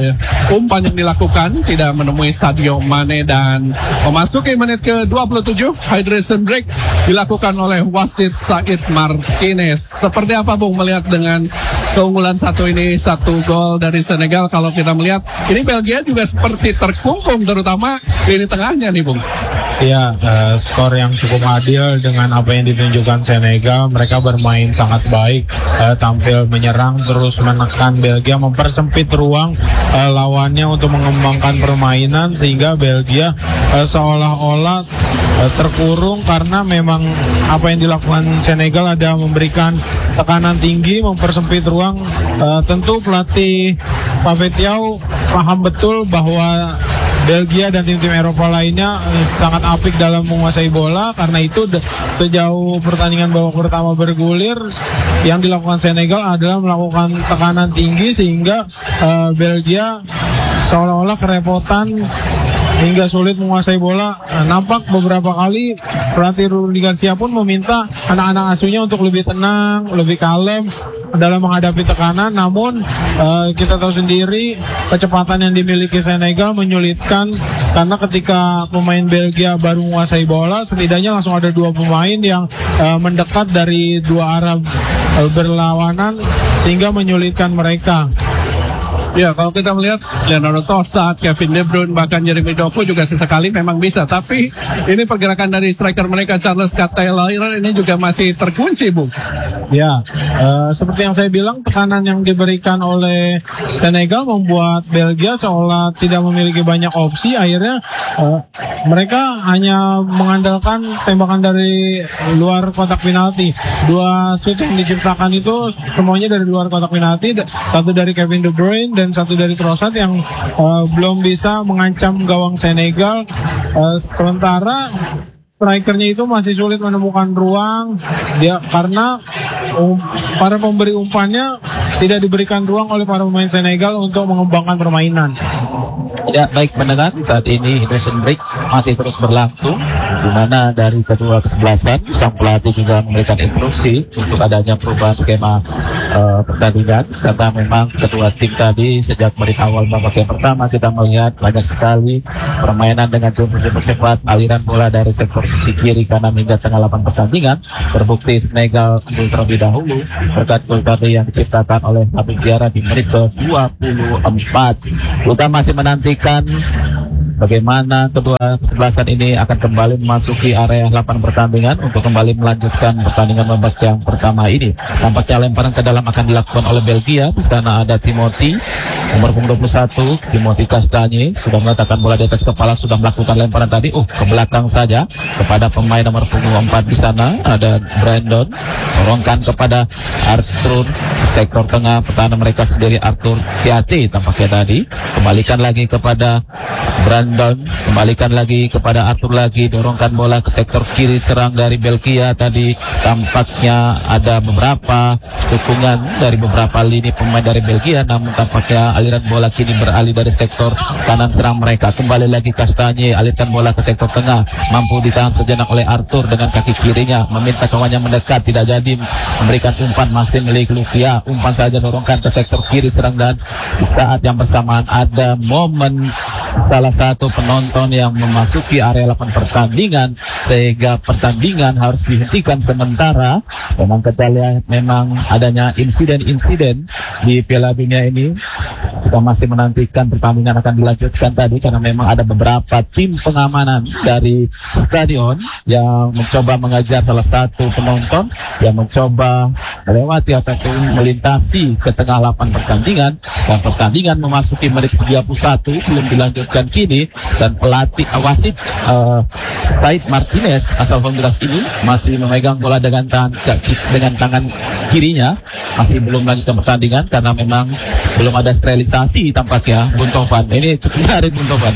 umpan yang dilakukan tidak menemui Sadio Mane. Dan memasuki menit ke-27, hydration break dilakukan oleh wasit Said Martinez. Seperti apa, Bung, melihat dengan keunggulan satu ini, 1 gol dari Senegal? Kalau kita melihat ini Belgia juga seperti terkungkung, terutama lini tengahnya nih, Bung. Ya, skor yang cukup adil dengan apa yang ditunjukkan Senegal. Mereka bermain sangat baik, tampil menyerang, terus menekan Belgia, mempersempit ruang lawannya untuk mengembangkan permainan, sehingga Belgia seolah-olah terkurung karena memang apa yang dilakukan Senegal ada memberikan tekanan tinggi, mempersempit ruang. Tentu pelatih Pape Thiaw paham betul bahwa Belgia dan tim-tim Eropa lainnya sangat apik dalam menguasai bola. Karena itu sejauh pertandingan babak pertama bergulir, yang dilakukan Senegal adalah melakukan tekanan tinggi sehingga Belgia seolah-olah kerepotan hingga sulit menguasai bola. Nampak beberapa kali pelatih Rudi Garcia pun meminta anak-anak asuhnya untuk lebih tenang, lebih kalem dalam menghadapi tekanan. Namun kita tahu sendiri kecepatan yang dimiliki Senegal menyulitkan, karena ketika pemain Belgia baru menguasai bola, setidaknya langsung ada 2 pemain yang mendekat dari 2 arah berlawanan sehingga menyulitkan mereka. Ya, kalau kita melihat Leonardo Trossard, Kevin De Bruyne, bahkan Jeremy Doku juga sesekali memang bisa. Tapi ini pergerakan dari striker mereka Charles Taylor ini juga masih terkunci, Bung. Ya, seperti yang saya bilang, tekanan yang diberikan oleh Senegal membuat Belgia seolah tidak memiliki banyak opsi. Akhirnya mereka hanya mengandalkan tembakan dari luar kotak penalti. 2 shoot yang diciptakan itu semuanya dari luar kotak penalti. Satu dari Kevin De Bruyne dan satu dari Trossard yang belum bisa mengancam gawang Senegal. Sementara strikernya itu masih sulit menemukan ruang karena para pemberi umpannya tidak diberikan ruang oleh para pemain Senegal untuk mengembangkan permainan. Ya, baik pendengar, saat ini Indonesian Break masih terus berlangsung, di mana dari kedua kesebelasan sang pelatih juga memberikan instruksi untuk adanya perubahan skema pertandingan, serta memang kedua tim tadi sejak menit awal babak yang pertama kita melihat banyak sekali permainan dengan jumlah cepat, aliran bola dari sektor sisi kiri kanan hingga tengah lapangan pertandingan. Terbukti Senegal unggul terlebih dahulu berkat gol tadi yang diciptakan oleh Habib Diarra di menit ke-24. Kita masih menantikan bagaimana kedua kesebelasan ini akan kembali memasuki area lapangan pertandingan untuk kembali melanjutkan pertandingan babak yang pertama ini. Tampaknya lemparan ke dalam akan dilakukan oleh Belgia. Di sana ada Timothy nomor punggung 21, Timothy Castagne sudah meletakkan bola di atas kepala, sudah melakukan lemparan tadi ke belakang saja kepada pemain nomor punggung 4. Di sana ada Brandon, sorongkan kepada Arthur sektor tengah, pertahanan mereka sendiri Arthur Tiate tampaknya tadi, kembalikan lagi kepada Brandon, kembalikan lagi kepada Arthur lagi, dorongkan bola ke sektor kiri serang dari Belgia tadi. Tampaknya ada beberapa dukungan dari beberapa lini pemain dari Belgia, namun tampaknya aliran bola kini beralih dari sektor kanan serang mereka. Kembali lagi Castagne, alihkan bola ke sektor tengah, mampu ditahan sejenak oleh Arthur dengan kaki kirinya, meminta kawannya mendekat, tidak jadi memberikan umpan, masih milik Lukia, umpan saja dorongkan ke sektor kiri serang. Dan di saat yang bersamaan ada momen salah satu penonton yang memasuki area lapangan pertandingan sehingga pertandingan harus dihentikan sementara. Memang kita lihat memang adanya insiden-insiden di Piala Dunia ini. Kita masih menantikan pertandingan akan dilanjutkan tadi karena memang ada beberapa tim pengamanan dari stadion yang mencoba mengajar salah satu penonton yang mencoba melewati ataupun melintasi ke tengah lapangan pertandingan, dan pertandingan memasuki menit 31 belum dilanjutkan kini. Dan pelatih wasit Said Martinez asal Honduras ini masih memegang bola dengan tangan kirinya, masih belum lanjutkan pertandingan karena memang belum ada sterilisasi tampaknya. Bung Tovan, ini cukup menarik Bung Tovan.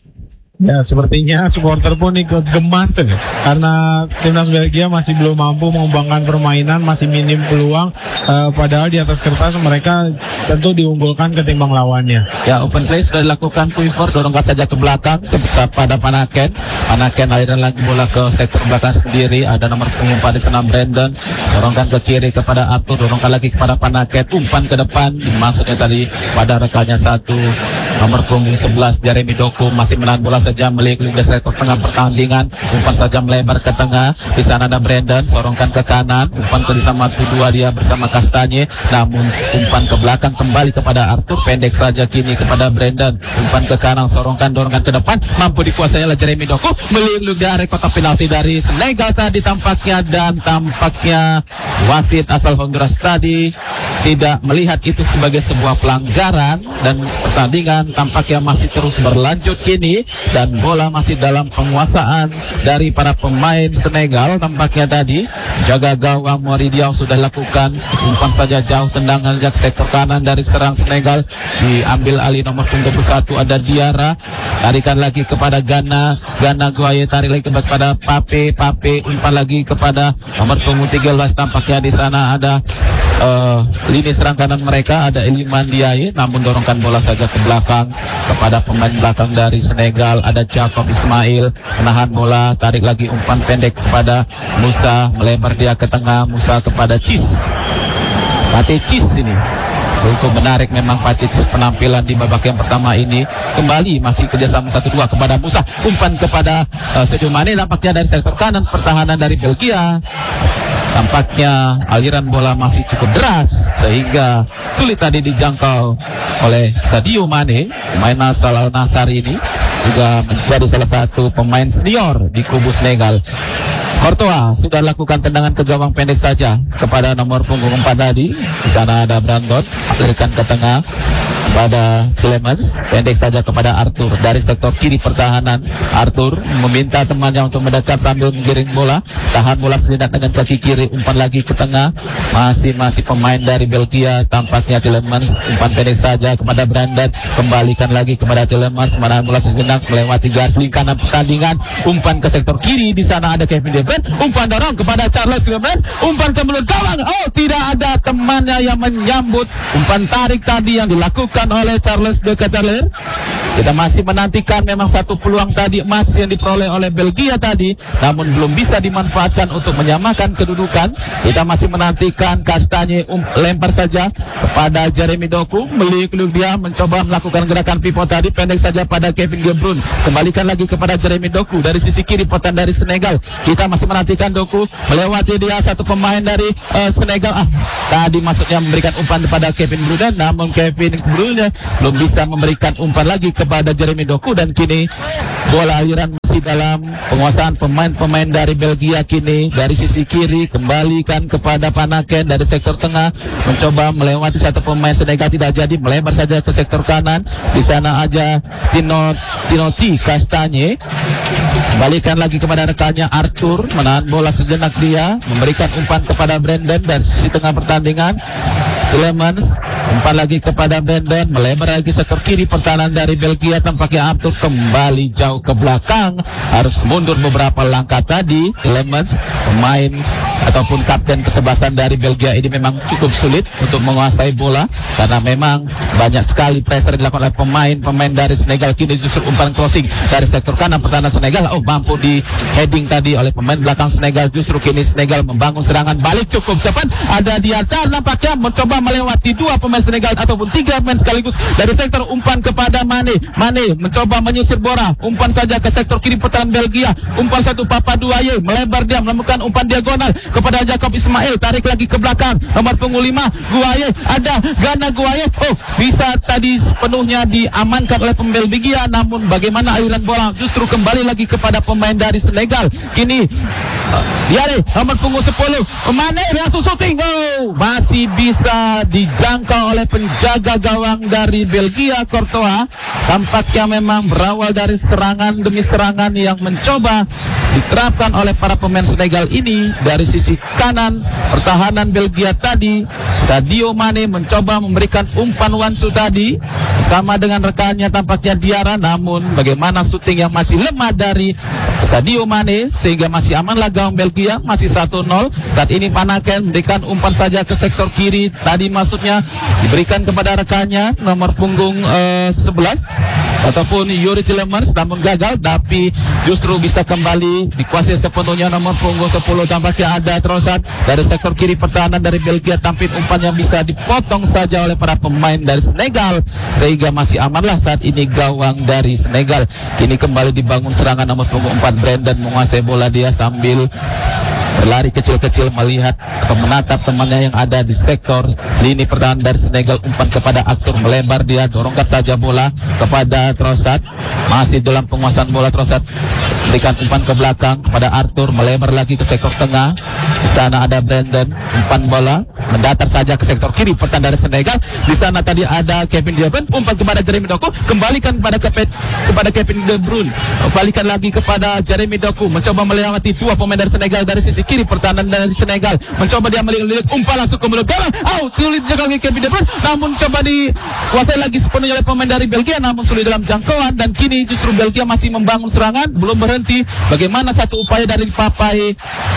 Ya, sepertinya supporter pun ikut gemas ya, karena timnas Belgia masih belum mampu mengembangkan permainan, masih minim peluang, padahal di atas kertas mereka tentu diunggulkan ketimbang lawannya. Ya, open play sudah dilakukan, Kuiver dorongkan saja ke belakang kepada Panaken. Panaken aliran lagi bola ke sektor belakang sendiri, ada nomor punggung 4 di sana Brandon, sorongkan ke kiri kepada Arthur, dorongkan lagi kepada Panaken, umpan ke depan, maksudnya tadi pada rekannya satu nomor punggung 11 Jeremy Doku, masih menahan bola saja melihat di sektor tengah pertandingan, umpan saja melebar ke tengah. Di sana ada Brandon, sorongkan ke kanan, umpan ke sama 2 dia bersama Castagne, namun umpan ke belakang kembali kepada Arthur, pendek saja kini kepada Brandon, umpan ke kanan, sorongkan, dorongkan ke depan, mampu dikuasai oleh Jeremy Doku, melindungi dari kotak penalti dari Senegal tadi tampaknya. Dan tampaknya wasit asal Honduras tadi tidak melihat itu sebagai sebuah pelanggaran, dan pertandingan tampaknya masih terus berlanjut kini, dan bola masih dalam penguasaan dari para pemain Senegal. Tampaknya tadi jaga gawang Moridiao sudah lakukan umpan saja jauh, tendanganจากsektor kanan dari serang Senegal, diambil alih nomor punggung 21 ada Diarra, tarikan lagi kepada Gana Guaye, tarik lagi kepada Pape, umpan lagi kepada nomor punggung 13. Tampaknya di sana ada lini serang kanan mereka ada Iliman Ndiaye, namun dorongkan bola saja ke belakang kepada pemain belakang dari Senegal, ada Jacob Ismail, menahan bola, tarik lagi umpan pendek kepada Musa, melebar dia ke tengah, Musa kepada Cis. Pate Cis ini cukup menarik memang Pate Cis penampilan di babak yang pertama ini. Kembali masih kerjasama 1-2 kepada Musa, umpan kepada Sadio Mane, nampaknya dari sektor kanan pertahanan dari Belgia. Tampaknya aliran bola masih cukup deras sehingga sulit tadi dijangkau oleh Sadio Mane. Pemain asal Al Nassr ini juga menjadi salah satu pemain senior di kubu Senegal. Courtois sudah lakukan tendangan ke gawang pendek saja kepada nomor punggung 4 tadi. Di sana ada Brandon, alirkan ke tengah kepada Clemens, pendek saja kepada Arthur dari sektor kiri pertahanan. Arthur meminta temannya untuk mendekat sambil menggiring bola, tahan bola selindak dengan kaki kiri, umpan lagi ke tengah. Masih pemain dari Belgia, tampaknya Clemens, umpan pendek saja kepada Brandon, kembalikan lagi kepada Clemens, menahan bola sejenak melewati garis lingkaran pertandingan, umpan ke sektor kiri. Di sana ada Kevin De Bruyne, umpan dorong kepada Charles Lemon, umpan ke mulut gawang. Oh, tidak ada temannya yang menyambut umpan tarik tadi yang dilakukan oleh Charles de Ketelaere. Kita masih menantikan memang satu peluang tadi emas yang diperoleh oleh Belgia tadi, namun belum bisa dimanfaatkan untuk menyamakan kedudukan. Kita masih menantikan Kastanye lempar saja kepada Jeremy Doku, meliuk-liuk dia mencoba melakukan gerakan pivot tadi, pendek saja pada Kevin De Bruyne, kembalikan lagi kepada Jeremy Doku dari sisi kiri potan dari Senegal. Kita masih menantikan Doku melewati dia satu pemain dari Senegal. Tadi maksudnya memberikan umpan kepada Kevin De Bruyne, namun Kevin De Bruyne belum bisa memberikan umpan lagi kepada Jeremy Doku, dan kini bola aliran masih dalam penguasaan pemain-pemain dari Belgia. Kini dari sisi kiri kembalikan kepada Panaken dari sektor tengah, mencoba melewati satu pemain Senegal, tidak jadi, melebar saja ke sektor kanan. Di sana aja Timothy Kastanye, kembalikan lagi kepada rekannya Arthur, menahan bola sejenak, dia memberikan umpan kepada Brandon dari sisi tengah pertandingan. Clemens, umpan lagi kepada Brandon, melebar lagi sektor kiri pertahanan dari Belgia. Tampaknya Arthur kembali jauh ke belakang, harus mundur beberapa langkah tadi. Clemens, pemain ataupun kapten kesebelasan dari Belgia ini memang cukup sulit untuk menguasai bola karena memang banyak sekali pressure dilakukan oleh pemain dari Senegal. Kini justru umpan crossing dari sektor kanan pertahanan Senegal, mampu di heading tadi oleh pemain belakang Senegal. Justru kini Senegal membangun serangan balik cukup cepat. Ada di atas, nampaknya mencoba melewati dua pemain Senegal ataupun tiga pemain sekaligus. Dari sektor umpan kepada Mane mencoba menyisir bola, umpan saja ke sektor kiri pertahanan Belgia. Umpan satu Papa Douaye, melebar dia melakukan umpan diagonal kepada Jacob Ismail, tarik lagi ke belakang nomor punggung 5 Guaye, ada Gana Guaye. Bisa tadi sepenuhnya diamankan oleh pemain Belgia, namun bagaimana aliran bola justru kembali lagi kepada pemain dari Senegal. Kini Yare nomor punggung 10 Mane langsung shooting, masih bisa dijangkau oleh penjaga gawang dari Belgia Courtois. Tampaknya memang berawal dari serangan demi serangan yang mencoba diterapkan oleh para pemain Senegal ini. Dari sisi kanan pertahanan Belgia tadi, Sadio Mane mencoba memberikan umpan one-two tadi sama dengan rekannya tampaknya Diarra, namun bagaimana syuting yang masih lemah dari Sadio Mane sehingga masih amanlah gawang Belgia, masih 1-0. Saat ini Panaken memberikan umpan saja ke sektor kiri tadi, maksudnya diberikan kepada rekannya nomor punggung 11 ataupun Yuri Tielemans, namun gagal, tapi justru bisa kembali dikuasai sepenuhnya nomor punggung 10. Tampaknya ada Trossard dari sektor kiri pertahanan dari Belgia, tampil umpan yang bisa dipotong saja oleh para pemain dari Senegal sehingga masih amanlah saat ini gawang dari Senegal. Kini kembali dibangun serangan nomor punggung 4, Brandon menguasai bola, dia sambil berlari kecil-kecil melihat atau menatap temannya yang ada di sektor lini pertahanan dari Senegal. Umpan kepada Arthur, melebar dia, dorongkan saja bola kepada Trossard, masih dalam penguasaan bola. Trossard berikan umpan ke belakang kepada Arthur, melebar lagi ke sektor tengah. Di sana ada Brandon, umpan bola mendatar saja ke sektor kiri pertahanan dari Senegal. Di sana tadi ada Kevin De Bruyne, umpan kepada Jeremy Doku, kembalikan kepada Kevin De Bruyne, kembalikan lagi kepada Jeremy Doku, mencoba melewati dua pemain dari Senegal dari sisi kiri pertahanan dari Senegal, mencoba dia melihat umpan langsung ke mulut gawang, sulit jaga Kevin De Bruyne, namun coba dikuasai lagi sepenuhnya oleh pemain dari Belgia, namun sulit dalam jangkauan. Dan kini justru Belgia masih membangun serangan, belum berhenti. Bagaimana satu upaya dari Papai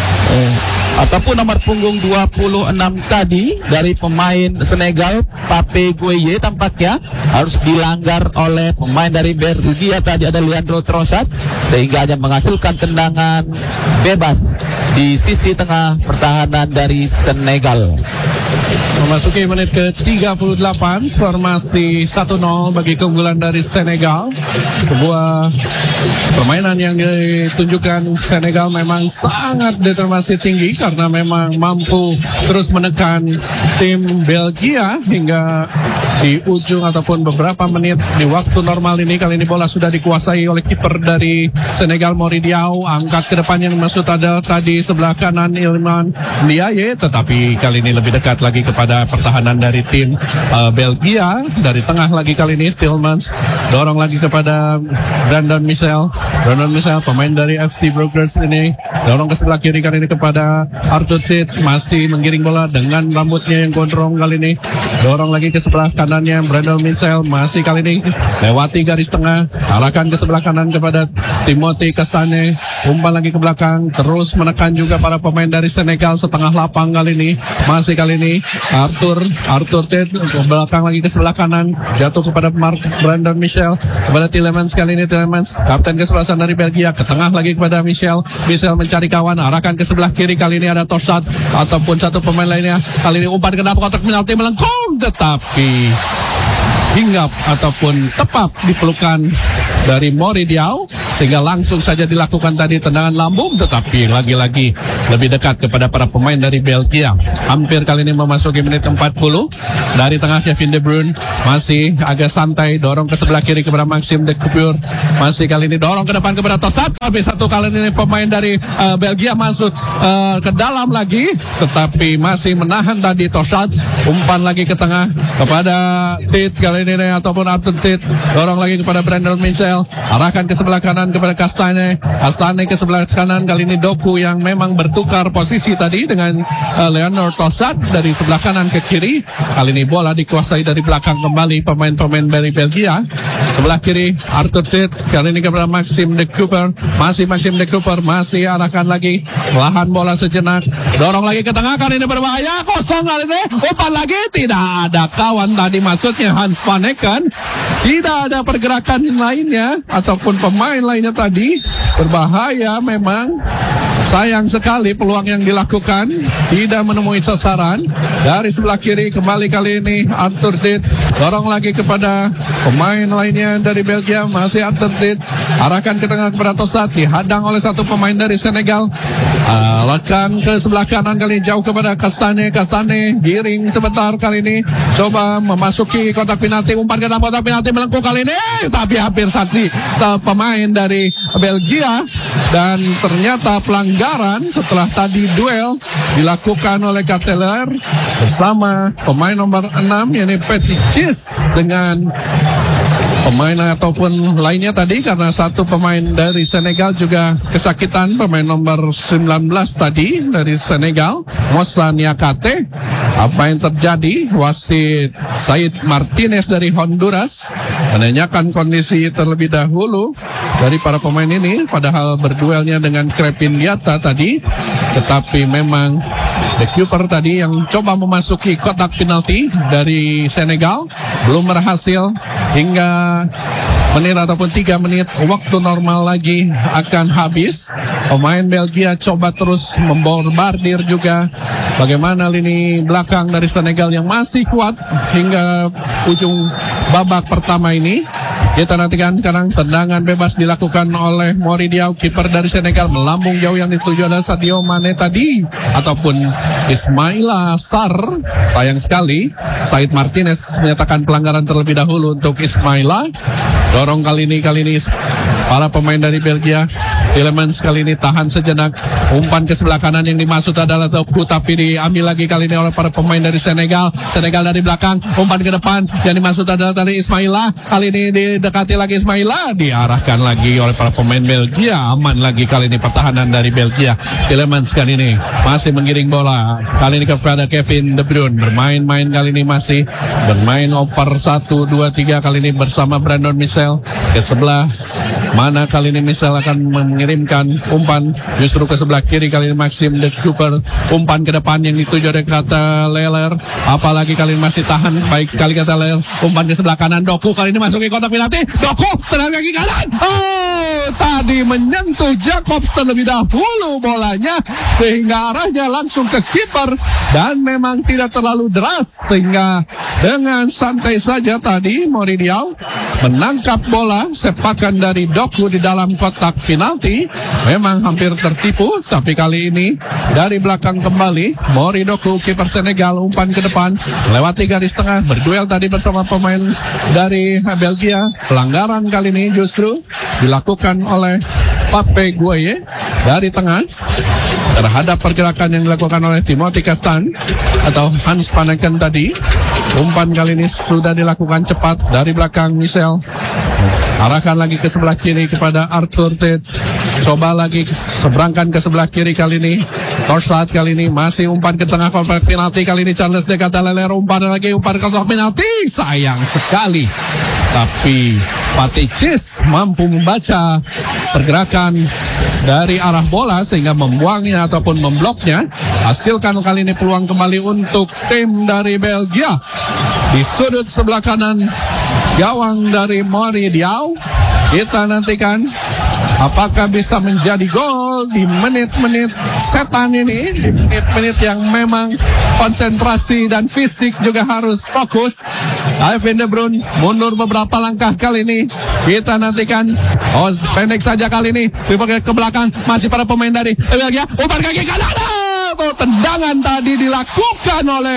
ataupun nomor punggung 26 tadi dari pemain Senegal, Pape Gueye, tampaknya harus dilanggar oleh pemain dari Belgia tadi, ada Leandro Trossard, sehingga hanya menghasilkan tendangan bebas di sisi tengah pertahanan dari Senegal. Memasuki menit ke-38, skor masih 1-0 bagi keunggulan dari Senegal. Sebuah permainan yang ditunjukkan Senegal memang sangat determinasi tinggi karena memang mampu terus menekan tim Belgia hingga di ujung ataupun beberapa menit di waktu normal ini. Kali ini bola sudah dikuasai oleh kiper dari Senegal, Mori Diaw. Angkat ke depan yang maksud ada tadi sebelah kanan Iliman Ndiaye, tetapi kali ini lebih dekat lagi kepada pertahanan dari tim Belgia. Dari tengah lagi kali ini Tillmans dorong lagi kepada Brandon Michel. Brandon Michel pemain dari FC Brugge ini dorong ke sebelah kiri kali ini kepada Arthur Sid, masih menggiring bola dengan rambutnya yang gondrong kali ini. Dorong lagi ke sebelah kanannya Brandon Michel, masih kali ini lewati garis tengah, arahkan ke sebelah kanan kepada Timothy Castagne. Umpan lagi ke belakang, terus menekan juga para pemain dari Senegal setengah lapang kali ini. Masih kali ini Arthur Ted ke belakang lagi ke sebelah kanan, jatuh kepada Brandon Michel, kepada Tielemans kali ini. Tielemans kapten kesebelasan dari Belgia, ke tengah lagi kepada Michel mencari kawan, arahkan ke sebelah kiri. Kali ini ada Tossat ataupun satu pemain lainnya. Kali ini umpan ke dalam kotak penalti melengkung, tetapi hinggap ataupun tepat di pelukan dari Mori Diaw, sehingga langsung saja dilakukan tadi tendangan lambung, tetapi lagi-lagi lebih dekat kepada para pemain dari Belgia. Hampir kali ini memasuki menit 40. Dari tengah Kevin De Bruyne masih agak santai, dorong ke sebelah kiri kepada Maxime de Coupure. Masih kali ini dorong ke depan kepada Tossat, tapi satu kali ini pemain dari Belgia masuk ke dalam lagi, tetapi masih menahan tadi Tossat. Umpan lagi ke tengah kepada Tit kali ini ataupun Arthur Tit, dorong lagi kepada Brandon Michel, arahkan ke sebelah kanan kepada Castagne ke sebelah kanan. Kali ini Doku yang memang bertukar posisi tadi dengan Leonard Tossat dari sebelah kanan ke kiri. Kali ini bola dikuasai dari belakang kembali pemain-pemain dari Belgia. Sebelah kiri Arthur Tit, kali ini kepada Maxime de Coupure. Masih Maxime de Coupure, masih arahkan lagi, lahan bola sejenak, dorong lagi ke tengah. Kali ini berbahaya, kosong kali ini. Umpan lagi, tidak ada kawan tadi, maksudnya Hans van Hekken. Tidak ada pergerakan lainnya ataupun pemain lainnya tadi. Berbahaya memang. Sayang sekali peluang yang dilakukan tidak menemui sasaran. Dari sebelah kiri kembali kali ini Arthur Tit, dorong lagi kepada pemain lainnya dari Belgia. Masih Arthur Tit, arahkan ke tengah kepada Tossat, dihadang oleh satu pemain dari Senegal. Arahkan ke sebelah kanan kali ini jauh kepada Castagne, giring sebentar kali ini, coba memasuki kotak penalti, umpan ke dalam kotak penalti melengkung kali ini, tapi hampir sakti pemain dari Belgia. Dan ternyata pelanggaran setelah tadi duel dilakukan oleh Cateler bersama pemain nomor 6 yakni Petitjes dengan pemain ataupun lainnya tadi, karena satu pemain dari Senegal juga kesakitan, pemain nomor 19 tadi dari Senegal, Moussa Niakate. Apa yang terjadi? Wasit Said Martinez dari Honduras menanyakan kondisi terlebih dahulu dari para pemain ini, padahal berduelnya dengan Crepin Diatta tadi. Tetapi memang De Coupure tadi yang coba memasuki kotak penalti dari Senegal belum berhasil. Hingga menit ataupun 3 menit waktu normal lagi akan habis. Pemain Belgia coba terus membombardir juga. Bagaimana lini belakang dari Senegal yang masih kuat hingga ujung babak pertama ini. Kita nantikan sekarang tendangan bebas dilakukan oleh Mori Diaw, kiper dari Senegal, melambung jauh yang dituju adalah Sadio Mane tadi ataupun Ismaila Sarr. Sayang sekali Said Martinez menyatakan pelanggaran terlebih dahulu untuk Ismaila. Dorong kali ini para pemain dari Belgia. Tielemans kali ini tahan sejenak, umpan ke sebelah kanan yang dimaksud adalah Doku, tapi diambil lagi kali ini oleh para pemain dari Senegal. Senegal dari belakang, umpan ke depan yang dimaksud adalah dari Ismaila. Kali ini didekati lagi Ismaila, diarahkan lagi oleh para pemain Belgia. Aman lagi kali ini pertahanan dari Belgia. Tielemans kali ini masih menggiring bola, kali ini kepada Kevin De Bruyne. Bermain kali ini masih bermain oper 1, 2, 3 kali ini bersama Brandon Michel ke sebelah Mana kali ini Michel akan mengirimkan umpan justru ke sebelah kiri. Kali ini Maxim de Cooper, umpan ke depan yang dituju oleh kata Leler. Apalagi kali ini masih tahan, baik sekali kata Leler. Umpan ke sebelah kanan, Doku kali ini masuk ke kotak penalti. Doku tenang kaki kanan. Tadi menyentuh Jacobs terlebih dahulu bolanya, sehingga arahnya langsung ke kiper dan memang tidak terlalu deras, sehingga dengan santai saja tadi Moridiau menangkap bola sepakan dari Doku di dalam kotak penalti. Memang hampir tertipu, tapi kali ini dari belakang kembali Mori Doku, kiper Senegal, umpan ke depan melewati garis tengah, berduel tadi bersama pemain dari Belgia. Pelanggaran kali ini justru dilakukan oleh Pape Gueye dari tengah terhadap pergerakan yang dilakukan oleh Timothy Castan atau Hans van Aken tadi. Umpan kali ini sudah dilakukan cepat dari belakang Michel. Arahkan lagi ke sebelah kiri kepada Arthur Tate. Coba lagi seberangkan ke sebelah kiri kali ini. Torsat kali ini masih umpan ke tengah kotak penalti. Kali ini Charles de Cataleler umpan lagi, umpan ke kotak penalti. Sayang sekali. Tapi Paticis mampu membaca pergerakan dari arah bola sehingga membuangnya ataupun membloknya. Hasilkan kali ini peluang kembali untuk tim dari Belgia. Di sudut sebelah kanan gawang dari Moridiau. Kita nantikan apakah bisa menjadi gol di menit-menit setan ini, di menit-menit yang memang konsentrasi dan fisik juga harus fokus. Kevin De Bruyne mundur beberapa langkah kali ini. Kita nantikan. Pendek saja kali ini. Ke belakang masih para pemain dari Belgia. Umpan kaki kanan. Tendangan tadi dilakukan oleh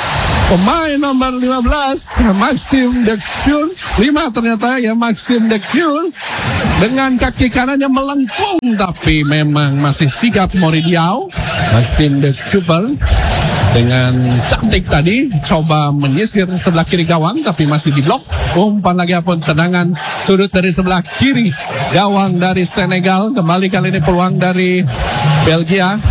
pemain nomor 15 Maxim de Cure. 5 ternyata ya, Maxim de Cure dengan kaki kanannya melengkung, tapi memang masih sigap Moridiau. Maxim de Cooper dengan cantik tadi coba menyisir sebelah kiri gawang, tapi masih diblok. Umpan lagi pun tendangan sudut dari sebelah kiri gawang dari Senegal. Kembali kali ini peluang dari Belgia.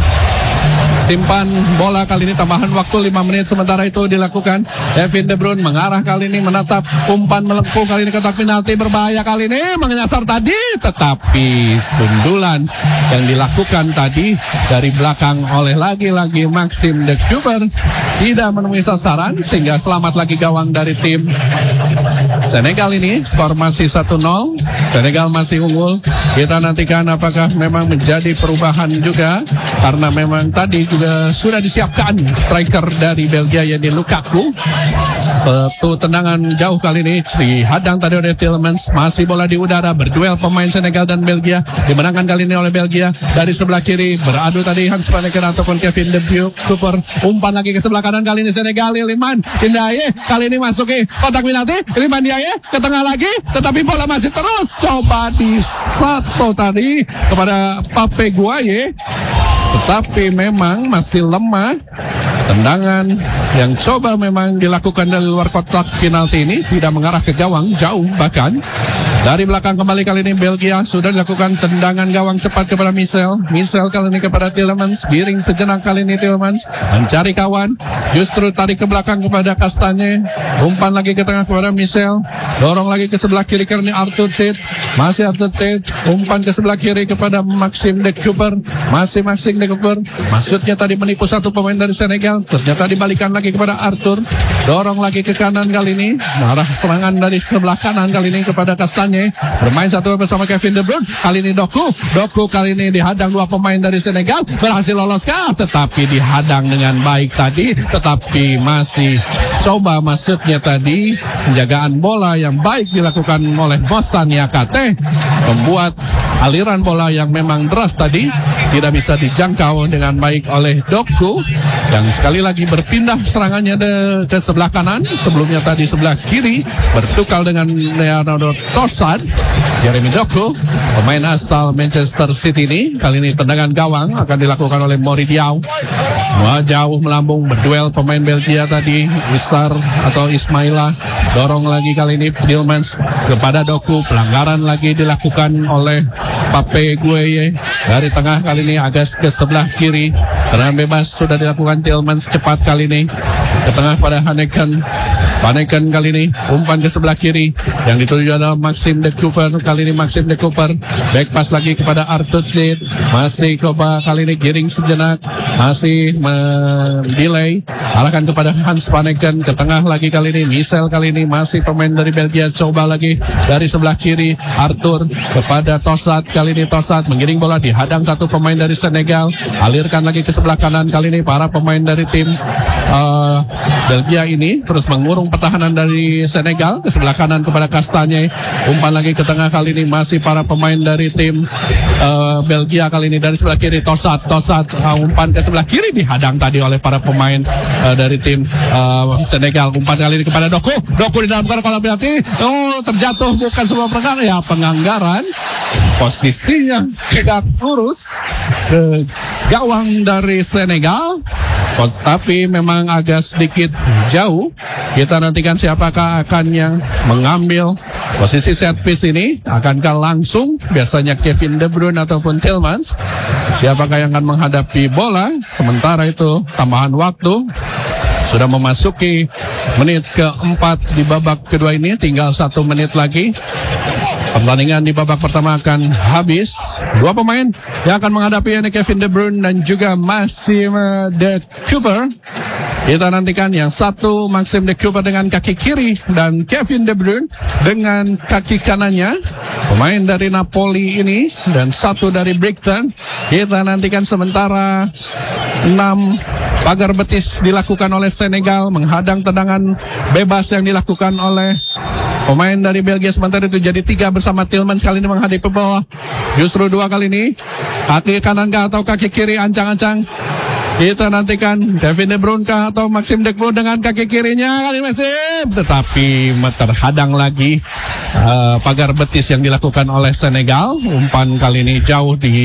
Simpan bola kali ini, tambahan waktu 5 menit. Sementara itu dilakukan Kevin De Bruyne mengarah kali ini, menatap umpan melengkung kali ini kotak penalti. Berbahaya kali ini, menyasar tadi, tetapi sundulan yang dilakukan tadi dari belakang oleh lagi-lagi Maxim de Cooper tidak menemui sasaran, sehingga selamat lagi gawang dari tim Senegal ini. Skor masih 1-0, Senegal masih unggul. Kita nantikan apakah memang menjadi perubahan juga, karena memang tadi juga sudah disiapkan striker dari Belgia yaitu Lukaku. Satu tendangan jauh kali ini dihadang tadi oleh Tielemans. Masih bola di udara, berduel pemain Senegal dan Belgia. Dimenangkan kali ini oleh Belgia dari sebelah kiri. Beradu tadi Hans van Aken ataupun Kevin De Cooper. Umpan lagi ke sebelah kanan kali ini Senegal. Iliman Ndiaye kali ini masuk ke kotak penalti. Iliman Ndiaye ke tengah lagi, tetapi bola masih terus coba disatu tadi kepada Pape Gueye, tetapi memang masih lemah. Tendangan yang coba memang dilakukan dari luar kotak penalti ini tidak mengarah ke gawang, jauh bahkan. Dari belakang kembali kali ini Belgia sudah dilakukan tendangan gawang cepat kepada Michel. Michel kali ini kepada Tielemans. Giring sejenak kali ini Tielemans mencari kawan. Justru tarik ke belakang kepada Kastanye. Umpan lagi ke tengah kepada Michel. Dorong lagi ke sebelah kiri karena Arthur Tate. Masih Arthur Tate. Umpan ke sebelah kiri kepada Maxim de Cooper. Masih Maxim de Cooper. Maksudnya tadi menipu satu pemain dari Senegal. Ternyata dibalikan lagi kepada Arthur. Dorong lagi ke kanan kali ini. Arah serangan dari sebelah kanan kali ini kepada Kastanye. Bermain satu bersama Kevin De Bruyne. Kali ini Doku kali ini dihadang dua pemain dari Senegal. Berhasil loloskah? Tetapi dihadang dengan baik tadi. Tetapi masih coba maksudnya tadi penjagaan bola yang baik dilakukan oleh Moussa Niakhaté, membuat aliran bola yang memang deras tadi tidak bisa dijangkau dengan baik oleh Doku, yang sekali lagi berpindah serangannya ke sebelah kanan. Sebelumnya tadi sebelah kiri bertukar dengan Leonardo Trossard. Jeremy Doku, pemain asal Manchester City ini, kali ini tendangan gawang akan dilakukan oleh Moridiau. Jauh melambung, berduel pemain Belgia tadi, Isar atau Ismaila. Dorong lagi kali ini Tielemans kepada Doku. Pelanggaran lagi dilakukan oleh Pape Gueye. Dari tengah kali ini agak ke sebelah kiri. Tendangan bebas sudah dilakukan Tielemans cepat kali ini. Ke tengah pada Haneken. Panenkan kali ini umpan ke sebelah kiri yang dituju adalah Maxim de Cooper. Kali ini Maxim de Cooper back pass lagi kepada Arthur Zid. Masih coba kali ini giring sejenak, masih delay, arahkan kepada Hans Panenkan ke tengah lagi kali ini. Michel kali ini masih pemain dari Belgia, coba lagi dari sebelah kiri Arthur kepada Tossat. Kali ini Tossat mengiring bola, dihadang satu pemain dari Senegal, alirkan lagi ke sebelah kanan. Kali ini para pemain dari tim Belgia ini terus mengurung pertahanan dari Senegal ke sebelah kanan kepada Kastanye. Umpan lagi ke tengah, kali ini masih para pemain dari tim Belgia. Kali ini dari sebelah kiri Tossat umpan ke sebelah kiri, dihadang tadi oleh para pemain dari tim Senegal. Umpan kali ini kepada Doku di dalam kolam penalti. Terjatuh, bukan sebuah pelanggaran, ya penganggaran. Posisinya tegak lurus ke gawang dari Senegal, tapi memang agak sedikit jauh. Kita nantikan siapakah akan yang mengambil posisi set piece ini. Akankah langsung biasanya Kevin De Bruyne ataupun Tielemans? Siapakah yang akan menghadapi bola? Sementara itu tambahan waktu sudah memasuki menit keempat di babak kedua ini. Tinggal 1 menit lagi. Pertandingan di babak pertama akan habis. Dua pemain yang akan menghadapi ini Kevin De Bruyne dan juga Maxim de Cooper. Kita nantikan yang satu Maxim de Cooper dengan kaki kiri dan Kevin De Bruyne dengan kaki kanannya. Pemain dari Napoli ini dan satu dari Brighton. Kita nantikan sementara 6 pagar betis dilakukan oleh Senegal menghadang tendangan bebas yang dilakukan oleh pemain dari Belgia. Sementara itu jadi 3 bersama Tielemans kali ini menghadapi bola. Justru 2 kali ini kaki kanan kah atau kaki kiri, ancang-ancang. Kita nantikan Kevin De Bruyne kah atau Maxim de Cooper dengan kaki kirinya kali Maxim, tetapi terhadang lagi pagar betis yang dilakukan oleh Senegal. Umpan kali ini jauh di